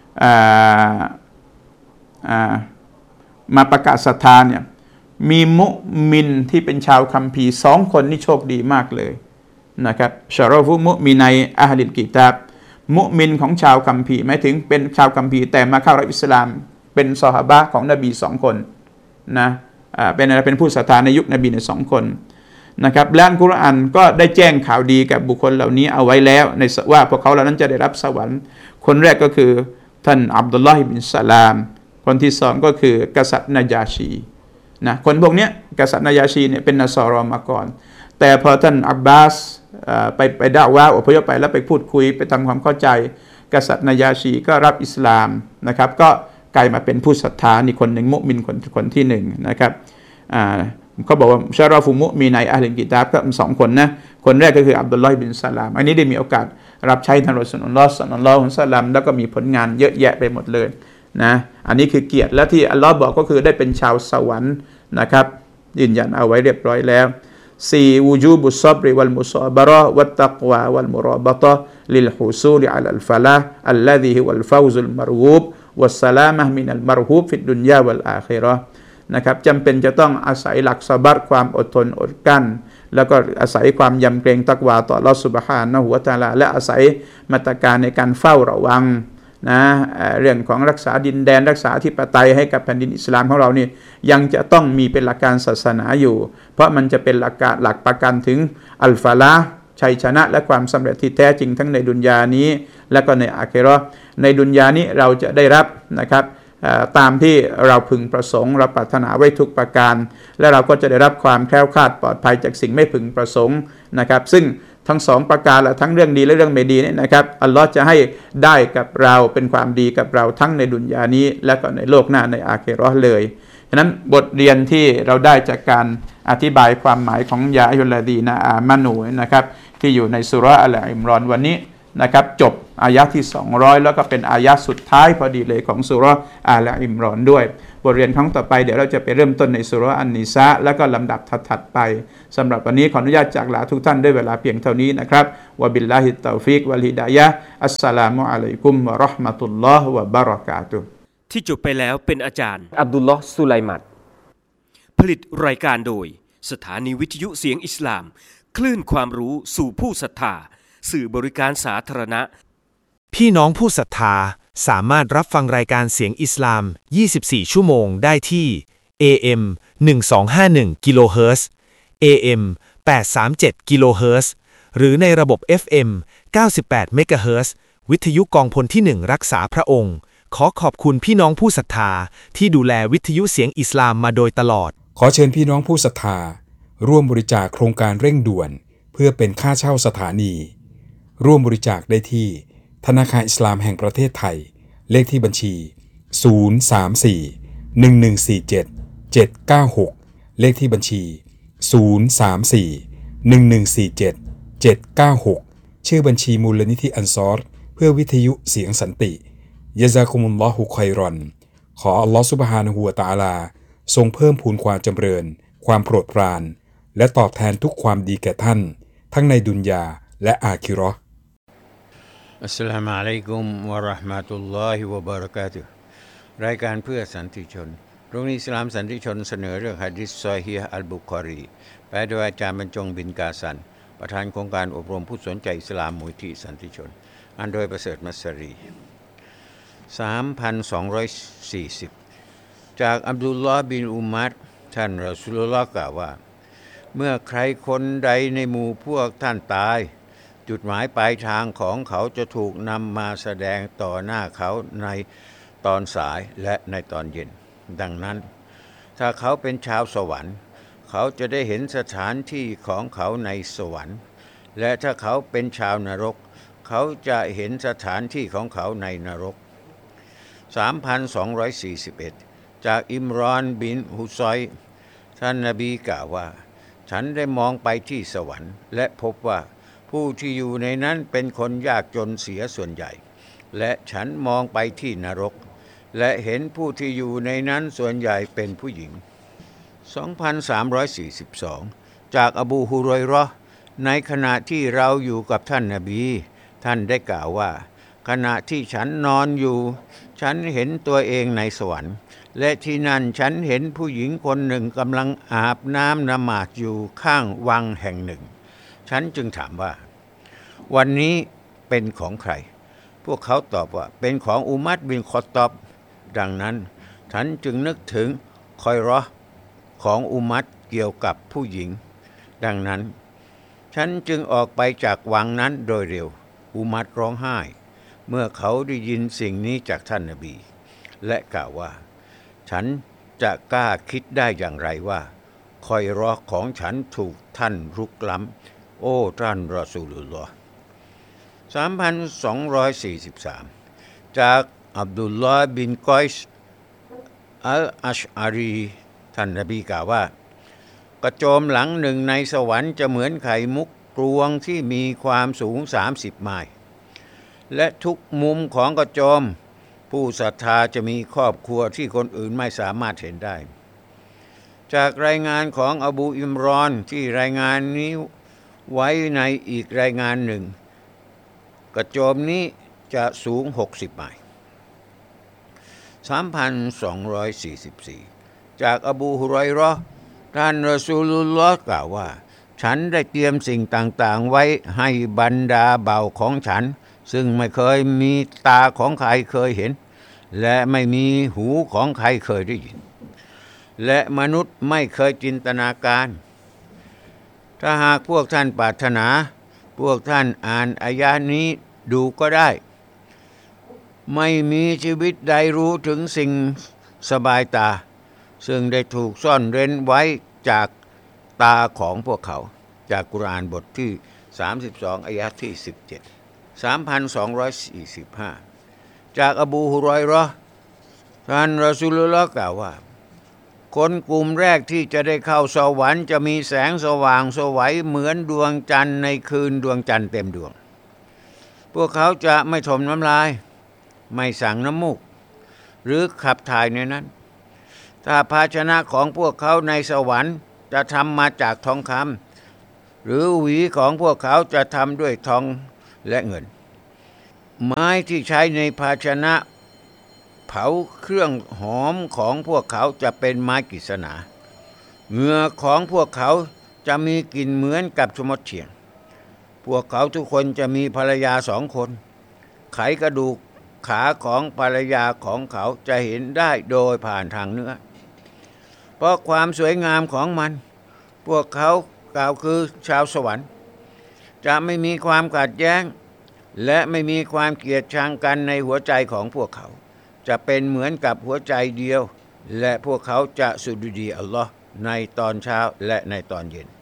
มาประกาศศรัทธาเนี่ยมีมุมินที่เป็นชาวคัมภีร์2คนนี่โชคดีมากเลยนะครับชะรอฟุมุมินัยอะฮลิลกิตาบมุมินของชาวคัมภีร์หมายถึงเป็นชาวคัมภีร์แต่มาเข้ารับอิสลามเป็นซอฮาบะห์ของนบี2คนนะเป็นผู้ศรัทธาในยุคนบีใน2คนนะครับและอัลกุรอานก็ได้แจ้งข่าวดีกับบุคคลเหล่านี้เอาไว้แล้วในว่าพวกเขาเหล่านั้นจะได้รับสวรรค์คนแรกก็คือท่านอับดุลลอฮ์บินสลามคนที่2ก็คือกษัตริย์นาญาชีนะคนพวกนี้กษัตริย์นาญาชีเนี่ยเป็นนัสรอมาก่อนแต่พอท่านอับบาสไปดะอ์วาอพยพไปแล้วไปพูดคุยไปทำความเข้าใจกษัตริย์นาญาชีก็รับอิสลามนะครับก็กลายมาเป็นผู้ศรัทธานี่คนหนึ่งมุมินคนที่1นะครับเขาบอกว่าชะรอฟุมุมีในอะห์ลิลกิตาบก็2คนนะคนแรกก็คืออับดุลลอฮ์บินสลามอันนี้ได้มีโอกาสรับใช้ท่านรอซูลุลลอฮ์ศ็อลลัลลอฮุอะลัยฮิวะซัลลัมแล้วก็มีผลงานเยอะแยะไปหมดเลยนะอันนี้คือเกียรติและที่อัลลอฮ์บอกก็คือได้เป็นชาวสวรรค์นะครับยืนยันเอาไว้เรียบร้อยแล้ว4วูจูบุศซับริวัลมุซอบะเราะฮ์วัตตักวาวัลมุรอบะตะฮ์ลิลฮุซูลอะลัลฟะลาฮ์อัลลซีฮิวัลฟาวซุลมัรกูบวัสสลามะฮ์มินัลมัรฮูบฟิดดุนยาวัลอาคิเราะห์นะครับจำเป็นจะต้องอาศัยหลักซะบัรความอดทนอดกลั้นแล้วก็อาศัยความยำเกรงตักวาต่ออัลเลาะห์ซุบฮานะฮูวะตะอาลาและอาศัยมาตรการในการเฝ้าระวังนะเรื่องของรักษาดินแดนรักษาอธิปไตยให้กับแผ่นดินอิสลามของเรานี่ยังจะต้องมีเป็นหลักการศาสนาอยู่เพราะมันจะเป็นหลักประกันถึงอัลฟาลาห์ชัยชนะและความสำเร็จที่แท้จริงทั้งในดุนยานี้และก็ในอาคิเราะห์ในดุนยานี้เราจะได้รับนะครับตามที่เราพึงประสงค์เราปรารถนาไว้ทุกประการและเราก็จะได้รับความแคล้วคลาดปลอดภัยจากสิ่งไม่พึงประสงค์นะครับซึ่งทั้ง2ประการและทั้งเรื่องดีและเรื่องไม่ดีเนี่ยนะครับอัลลอฮ์จะให้ได้กับเราเป็นความดีกับเราทั้งในดุนยานี้และก็ในโลกหน้าในอาคิเราะห์เลยฉะนั้นบทเรียนที่เราได้จากการอธิบายความหมายของยาอัยยุลลดีนะอามานูนะครับที่อยู่ในซูเราะห์อัลอิมรอนวันนี้นะครับจบอายะที่200แล้วก็เป็นอายะสุดท้ายพอดีเลยของซูเราะห์อาลอิมรอนด้วยบทเรียนครั้งต่อไปเดี๋ยวเราจะไปเริ่มต้นในซูเราะห์อันนิสาแล้วก็ลำดับถัดไปสำหรับวันนี้ขออนุญาตจากลาทุกท่านด้วยเวลาเพียงเท่านี้นะครับวะบิลลาฮิตตอฟิกวัลฮิดายะฮ์อัสสลามุอะลัยกุมวะเราะห์มะตุลลอฮ์วะบะเราะกาตุฮ์ที่จบไปแล้วเป็นอาจารย์อับดุลลอฮ์สุไลมัดผลิตรายการโดยสถานีวิทยุเสียงอิสลามคลื่นความรู้สู่ผู้ศรัทธาสื่อบริการสาธารณะพี่น้องผู้ศรัทธาสามารถรับฟังรายการเสียงอิสลาม 24 ชั่วโมงได้ที่ AM 1251 กิโลเฮิรตซ์ AM 837 กิโลเฮิรตซ์หรือในระบบ FM 98 เมกะเฮิรตซ์วิทยุกองพลที่ 1 รักษาพระองค์ขอขอบคุณพี่น้องผู้ศรัทธาที่ดูแลวิทยุเสียงอิสลามมาโดยตลอดขอเชิญพี่น้องผู้ศรัทธาร่วมบริจาคโครงการเร่งด่วนเพื่อเป็นค่าเช่าสถานีร่วมบริจาคได้ที่ธนาคารอิสลามแห่งประเทศไทยเลขที่บัญชี034-1147-796เลขที่บัญชี034-1147-796ชื่อบัญชีมูลนิธิอันซอรเพื่อวิทยุเสียงสันติยะซากุมุลลอฮุค็อยรอนขออัลลอฮฺซุบฮานะฮูวะตะอาลาทรงเพิ่มพูนความจำเริญความโปรดปรานและตอบแทนทุกความดีแก่ท่านทั้งในดุนยาและอาคิเราะห์อัสสลามุอะลัยกุมวะเราะห์มะตุลลอฮิวะบะเราะกาตุฮ์รายการเพื่อสันติชนโรงเรียนอิสลามสันติชนเสนอเรื่องหะดีษซอฮีฮ์อัลบุคอรีแปลโดยอาจารย์บรรจงบินกาซันประธานโครงการอบรมผู้สนใจอิสลามมูลที่สันติชนอันโดยประเสริฐมัสรี 3,240 จากอับดุลลอฮ์บินอุมัรท่านรอซูลุลลอฮ์กล่าวว่าเมื่อใครคนใดในหมู่พวกท่านตายจุดหมายปลายทางของเขาจะถูกนำมาแสดงต่อหน้าเขาในตอนสายและในตอนเย็นดังนั้นถ้าเขาเป็นชาวสวรรค์เขาจะได้เห็นสถานที่ของเขาในสวรรค์และถ้าเขาเป็นชาวนรกเขาจะเห็นสถานที่ของเขาในนรก 3,241 จากอิมรอนบินฮุซัยท่านนบีกล่าวว่าฉันได้มองไปที่สวรรค์และพบว่าผู้ที่อยู่ในนั้นเป็นคนยากจนเสียส่วนใหญ่และฉันมองไปที่นรกและเห็นผู้ที่อยู่ในนั้นส่วนใหญ่เป็นผู้หญิง 2,342 จากอบูฮุรอยเราะห์ในขณะที่เราอยู่กับท่านนบีท่านได้กล่าวว่าขณะที่ฉันนอนอยู่ฉันเห็นตัวเองในสวรรค์และที่นั่นฉันเห็นผู้หญิงคนหนึ่งกำลังอาบน้ำละหมาดอยู่ข้างวังแห่งหนึ่งฉันจึงถามว่าวันนี้เป็นของใครพวกเขาตอบว่าเป็นของอุมัรบินคอฏฏอบดังนั้นฉันจึงนึกถึงคอยเราะห์ของอุมัรเกี่ยวกับผู้หญิงดังนั้นฉันจึงออกไปจากวังนั้นโดยเร็วอุมัรร้องไห้เมื่อเขาได้ยินสิ่งนี้จากท่านนบีและกล่าวว่าฉันจะกล้าคิดได้อย่างไรว่าคอยเราะห์ของฉันถูกท่านรุกล้ำโอ้ท่านรอซูลุลลอฮ์ 3,243 จากอับดุลลอฮ์บินกอยส์อัลอัชอารีท่านนบีกล่าวว่ากระโจมหลังหนึ่งในสวรรค์จะเหมือนไข่มุกกรวงที่มีความสูง30 ไมล์และทุกมุมของกระโจมผู้ศรัทธาจะมีครอบครัวที่คนอื่นไม่สามารถเห็นได้จากรายงานของอบูอิมรอนที่รายงานนี้ไว้ในอีกรายงานหนึ่งกระโจมนี้จะสูง60 ไมล์ 3,244 จากอบูฮุรอยเราะห์ท่านรอซูลุลลอฮ์กล่าวว่าฉันได้เตรียมสิ่งต่างๆไว้ให้บรรดาเบาของฉันซึ่งไม่เคยมีตาของใครเคยเห็นและไม่มีหูของใครเคยได้ยินและมนุษย์ไม่เคยจินตนาการถ้าหากพวกท่านปรารถนาพวกท่านอ่านอายะห์นี้ดูก็ได้ไม่มีชีวิตใดรู้ถึงสิ่งสบายตาซึ่งได้ถูกซ่อนเร้นไว้จากตาของพวกเขาจากกุรอานบทที่32อายะห์ที่17 3,245 จากอบูฮุรอยเราะห์ท่านรอซูลุลลอฮ์กล่าวว่าคนกลุ่มแรกที่จะได้เข้าสวรรค์จะมีแสงสว่างสวัยเหมือนดวงจันทร์ในคืนดวงจันทร์เต็มดวงพวกเขาจะไม่ถมน้ำลายไม่สั่งน้ำมูกหรือขับถ่ายในนั้นถ้าภาชนะของพวกเขาในสวรรค์จะทำมาจากทองคำหรือหวีของพวกเขาจะทำด้วยทองและเงินไม้ที่ใช้ในภาชนะเผาเครื่องหอมของพวกเขาจะเป็นไม้กฤษณาเหงื่อของพวกเขาจะมีกลิ่นเหมือนกับชมดเฉียงพวกเขาทุกคนจะมีภรรยา2 คนไขกระดูกขาของภรรยาของเขาจะเห็นได้โดยผ่านทางเนื้อเพราะความสวยงามของมันพวกเขากล่าวคือชาวสวรรค์จะไม่มีความขัดแย้งและไม่มีความเกลียดชังกันในหัวใจของพวกเขาจะเป็นเหมือนกับหัวใจเดียวและพวกเขาจะสุจดีอัลลอฮ์ในตอนเช้าและในตอนเย็น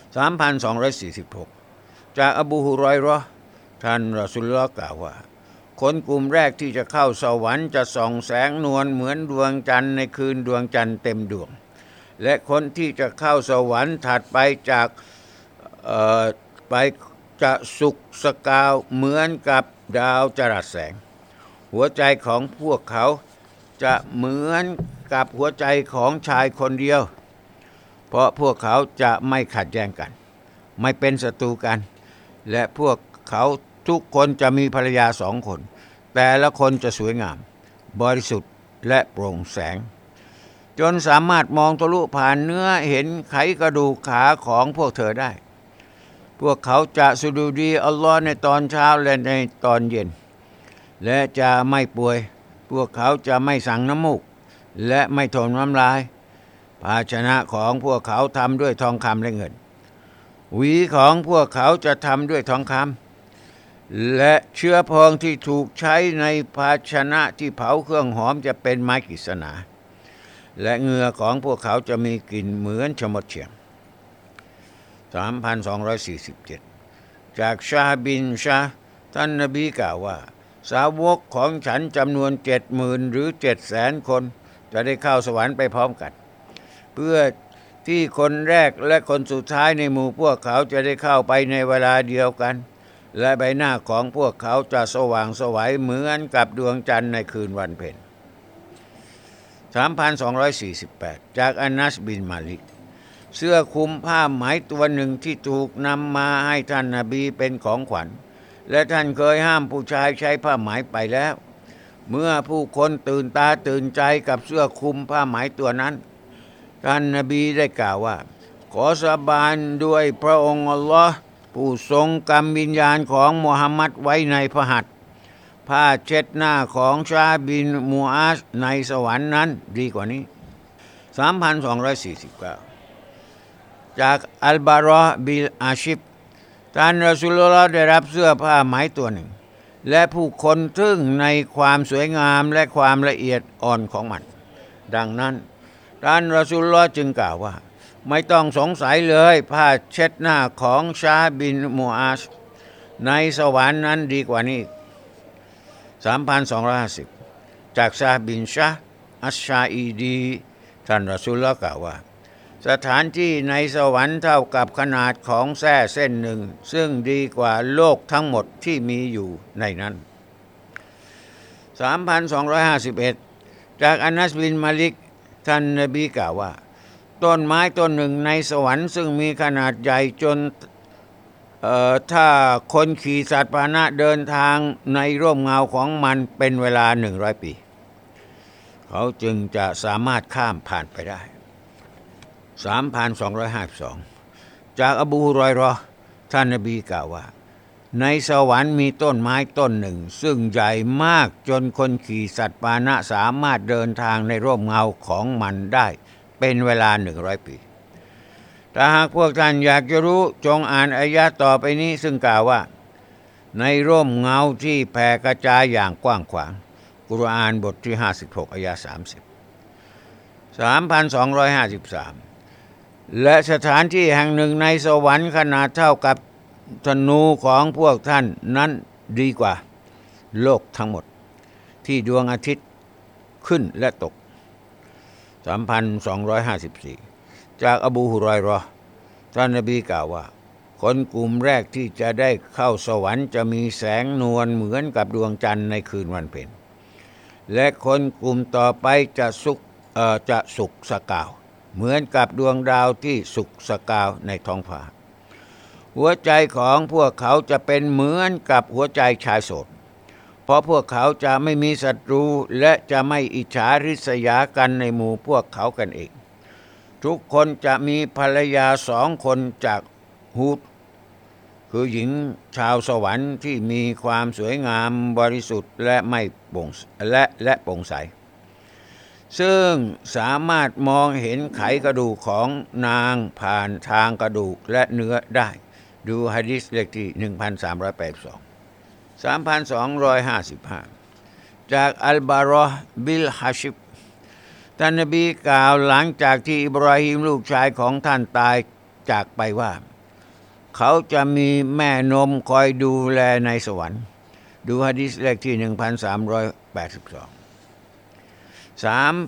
3,246 จากอบูฮุรอยเราะห์ท่านรอซูลุลลอฮ์กล่าวว่าคนกลุ่มแรกที่จะเข้าสวรรค์จะส่องแสงนวลเหมือนดวงจันทร์ในคืนดวงจันทร์เต็มดวงและคนที่จะเข้าสวรรค์ถัดไปจากไปจะสุกสกาวเหมือนกับดาวจรัสแสงหัวใจของพวกเขาจะเหมือนกับหัวใจของชายคนเดียวเพราะพวกเขาจะไม่ขัดแย้งกันไม่เป็นศัตรูกันและพวกเขาทุกคนจะมีภรรยา2 คนแต่ละคนจะสวยงามบริสุทธิ์และโปร่งแสงจนสามารถมองทะลุผ่านเนื้อเห็นไขกระดูกขาของพวกเธอได้พวกเขาจะสุญูดีอัลลอฮ์ในตอนเช้าและในตอนเย็นและจะไม่ป่วยพวกเขาจะไม่สั่งน้ำมูกและไม่ถมน้ำลายภาชนะของพวกเขาทำด้วยทองคำและเงินหวีของพวกเขาจะทำด้วยทองคำและเชื้อเพลิงที่ถูกใช้ในภาชนะที่เผาเครื่องหอมจะเป็นไม้กฤษณาและเหงื่อของพวกเขาจะมีกลิ่นเหมือนชมดเชียง 3,247 จากชาบินชาท่านนบีกล่าวว่าสาวกของฉันจำนวน 70,000 หรือ 700,000 คนจะได้เข้าสวรรค์ไปพร้อมกันเพื่อที่คนแรกและคนสุดท้ายในหมู่พวกเขาจะได้เข้าไปในเวลาเดียวกันและใบหน้าของพวกเขาจะสว่างไสวเหมือนกับดวงจันทร์ในคืนวันเพ็ญ 3,248 จากอานัสบินมาลิกเสื้อคลุมผ้าไหมตัวหนึ่งที่ถูกนำมาให้ท่านนบีเป็นของขวัญและท่านเคยห้ามผู้ชายใช้ผ้าไหมไปแล้วเมื่อผู้คนตื่นตาตื่นใจกับเสื้อคลุมผ้าไหมตัวนั้นท่านนบีได้กล่าวว่าขอสาบานด้วยพระองค์อัลลอฮ์ผู้ทรงกำวิญญาณของมุฮัมมัดไว้ในพระหัตถ์ผ้าเช็ดหน้าของชาบินมูอาซในสวรรค์นั้นดีกว่านี้ 3,249 จากอัลบารอบิลอาชิบท่านรอซูลุลลอฮ์ได้รับเสื้อผ้าไหมตัวหนึ่งและผู้คนทึ่งในความสวยงามและความละเอียดอ่อนของมันดังนั้นท่านรอซูลุลลอฮ์จึงกล่าวว่าไม่ต้องสงสัยเลยผ้าเช็ดหน้าของชาบินมูอาซในสวรรค์นั้นดีกว่านี้ 3,250 จากชาบินชาอัชชาอีดีท่านรอซูลุลลอฮ์กล่าวว่าสถานที่ในสวรรค์เท่ากับขนาดของแส้เส้นหนึ่งซึ่งดีกว่าโลกทั้งหมดที่มีอยู่ในนั้น 3,251 จากอานัสบินมาลิกท่านนบีกล่าวว่าต้นไม้ต้นหนึ่งในสวรรค์ซึ่งมีขนาดใหญ่จนถ้าคนขี่สัตว์พาหนะเดินทางในร่มเงาของมันเป็นเวลา100 ปีเขาจึงจะสามารถข้ามผ่านไปได้ 3,252 จากอบูฮุรอยเราะห์ท่านนบีกล่าวว่าในสวรรค์มีต้นไม้ต้นหนึ่งซึ่งใหญ่มากจนคนขี่สัตว์พาหนะสามารถเดินทางในร่มเงาของมันได้เป็นเวลา100 ปีถ้าหากพวกท่านอยากจะรู้จงอ่านอายะห์ต่อไปนี้ซึ่งกล่าวว่าในร่มเงาที่แผ่กระจายอย่างกว้างขวางกุรอานบทที่56อายะห์30 3,253 และสถานที่แห่งหนึ่งในสวรรค์ขนาดเท่ากับธนูของพวกท่านนั้นดีกว่าโลกทั้งหมดที่ดวงอาทิตย์ขึ้นและตก 3,254 จากอบูฮุรอยเราะห์ท่านนบีกล่าวว่าคนกลุ่มแรกที่จะได้เข้าสวรรค์จะมีแสงนวลเหมือนกับดวงจันทร์ในคืนวันเพ็ญและคนกลุ่มต่อไปจะสุกสกาวเหมือนกับดวงดาวที่สุกสกาวในท้องฟ้าหัวใจของพวกเขาจะเป็นเหมือนกับหัวใจชายโสดเพราะพวกเขาจะไม่มีศัตรูและจะไม่อิจฉาริษยากันในหมู่พวกเขากันเองทุกคนจะมีภรรยา2 คนจากฮูดคือหญิงชาวสวรรค์ที่มีความสวยงามบริสุทธิ์และไม่โปร่งและโปร่งใสซึ่งสามารถมองเห็นไขกระดูกของนางผ่านทางกระดูกและเนื้อได้ดูหะดีษเลขที่ 1382 3,255 จากอัลบารอห์บิลฮาชิบท่านนบีกล่าวหลังจากที่อิบราฮิมลูกชายของท่านตายจากไปว่าเขาจะมีแม่นมคอยดูแลในสวรรค์ดูหะดีษเลขที่ 1382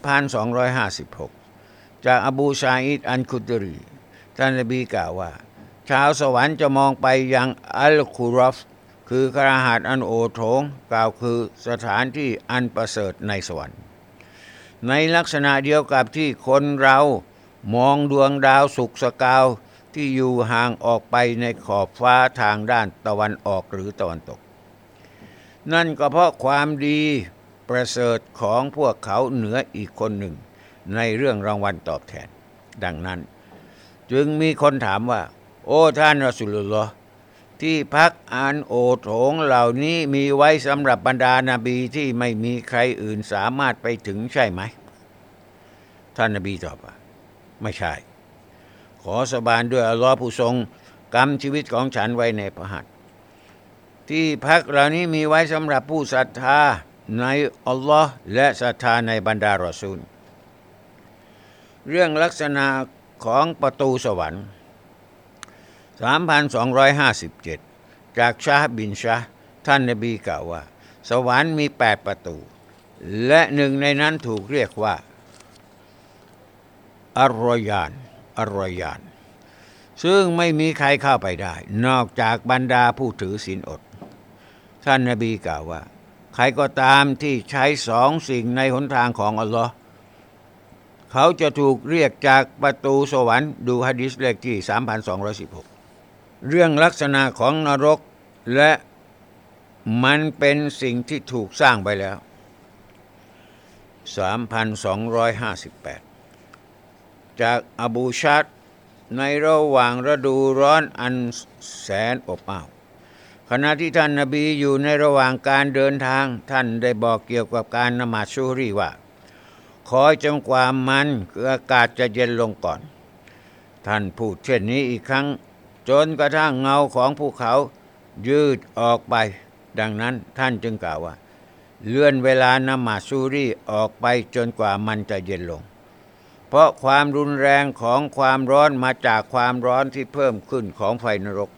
3,256 จากอบูซาอิดอันคุดรีท่านนบีกล่าวว่าชาวสวรรค์จะมองไปยังอัลคุรอฟคือคฤหาสน์อันโอโถงกล่าวคือสถานที่อันประเสริฐในสวรรค์ในลักษณะเดียวกับที่คนเรามองดวงดาวสุกสกาวที่อยู่ห่างออกไปในขอบฟ้าทางด้านตะวันออกหรือตะวันตกนั่นก็เพราะความดีประเสริฐของพวกเขาเหนืออีกคนหนึ่งในเรื่องรางวัลตอบแทนดังนั้นจึงมีคนถามว่าโอ้ท่านรอซูลุลลอฮ์ที่พักอันโอโถงเหล่านี้มีไว้สำหรับบรรดานาบีที่ไม่มีใครอื่นสามารถไปถึงใช่ไหมท่านนบีตอบว่าไม่ใช่ขอสาบานด้วยอัลลอฮ์ผู้ทรงกำชีวิตของฉันไว้ในพระหัตถ์ที่พักเหล่านี้มีไว้สำหรับผู้ศรัทธาในอัลลอฮ์และศรัทธาในบรรดารอซูลเรื่องลักษณะของประตูสวรรค์ 3,257 จากชาห์บินชาห์ท่านนบีกล่าวว่าสวรรค์มี8ประตูและหนึ่งในนั้นถูกเรียกว่าอัรรอยานซึ่งไม่มีใครเข้าไปได้นอกจากบรรดาผู้ถือศีลอดท่านนบีกล่าวว่าใครก็ตามที่ใช้2 สิ่งในหนทางของอัลลอฮ์เขาจะถูกเรียกจากประตูสวรรค์ดูหะดีษเลขที่ 3,216 เรื่องลักษณะของนรกและมันเป็นสิ่งที่ถูกสร้างไปแล้ว 3,258 จากอบูชัดในระหว่างฤดูร้อนอันแสนอบอ้าวขณะที่ท่านนบีอยู่ในระหว่างการเดินทางท่านได้บอกเกี่ยวกับการละหมาดซุฮรีว่าขอจนกว่ามันอากาศจะเย็นลงก่อนท่านพูดเช่นนี้อีกครั้งจนกระทั่งเงาของภูเขายืดออกไปดังนั้นท่านจึงกล่าวว่าเลื่อนเวลาละหมาดซุฮรีออกไปจนกว่ามันจะเย็นลงเพราะความรุนแรงของความร้อนมาจากความร้อนที่เพิ่มขึ้นของไฟนรก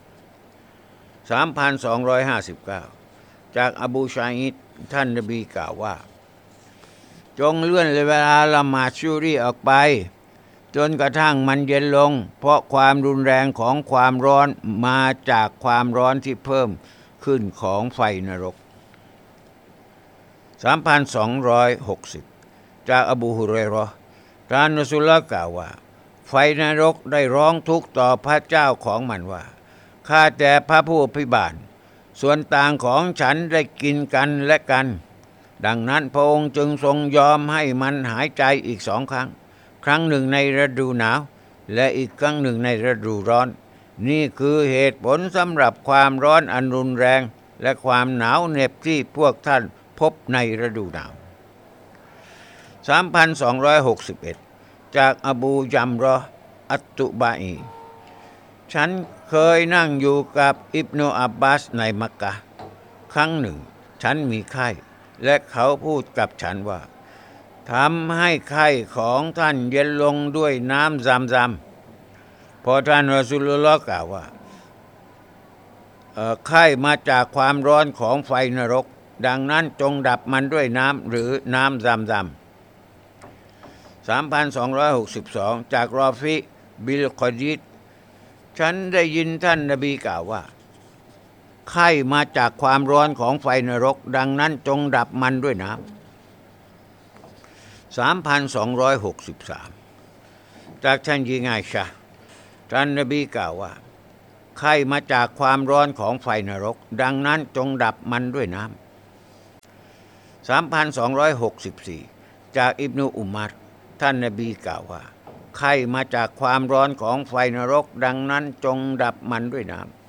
3,259 จากอบูชาอิดท่านนบีกล่าวว่าจงเลื่อนเวลาละหมาดซุฮรีออกไปจนกระทั่งมันเย็นลงเพราะความรุนแรงของความร้อนมาจากความร้อนที่เพิ่มขึ้นของไฟนรก 3,260 จากอบูฮุรอยเราะห์ท่านรอซูลุลลอฮ์กล่าวว่าไฟนรกได้ร้องทุกข์ต่อพระเจ้าของมันว่าข้าแต่พระผู้อภิบาลส่วนต่างของฉันได้กินกันและกันดังนั้นพระองค์จึงทรงยอมให้มันหายใจอีก2 ครั้งครั้งหนึ่งในฤดูหนาวและอีกครั้งหนึ่งในฤดูร้อนนี่คือเหตุผลสำหรับความร้อนอันรุนแรงและความหนาวเหน็บที่พวกท่านพบในฤดูหนาว 3,261 จากอบูญัมเราะห์อัตตุบาอีฉันเคยนั่งอยู่กับอิบนุอับบาสในมักกะฮ์ครั้งหนึ่งฉันมีไข้และเขาพูดกับฉันว่าทำให้ไข้ของท่านเย็นลงด้วยน้ำซัมพอท่านรอซูลุลลอฮ์กล่าวว่าไข้มาจากความร้อนของไฟนรกดังนั้นจงดับมันด้วยน้ำหรือน้ำซัม 3,262 จากรอฟิบิลกอดีดฉันได้ยินท่านนบีกล่าวว่าไข้มาจากความร้อนของไฟนรกดังนั้นจงดับมันด้วยน้ำ 3,263 จากท่านหญิงไอชะห์ท่านนบีกล่าวว่าไข้มาจากความร้อนของไฟนรกดังนั้นจงดับมันด้วยน้ำ 3,264 จากอิบนุอุมัรท่านนบีกล่าวว่าไข้มาจากความร้อนของไฟนรกดังนั้นจงดับมันด้วยน้ำ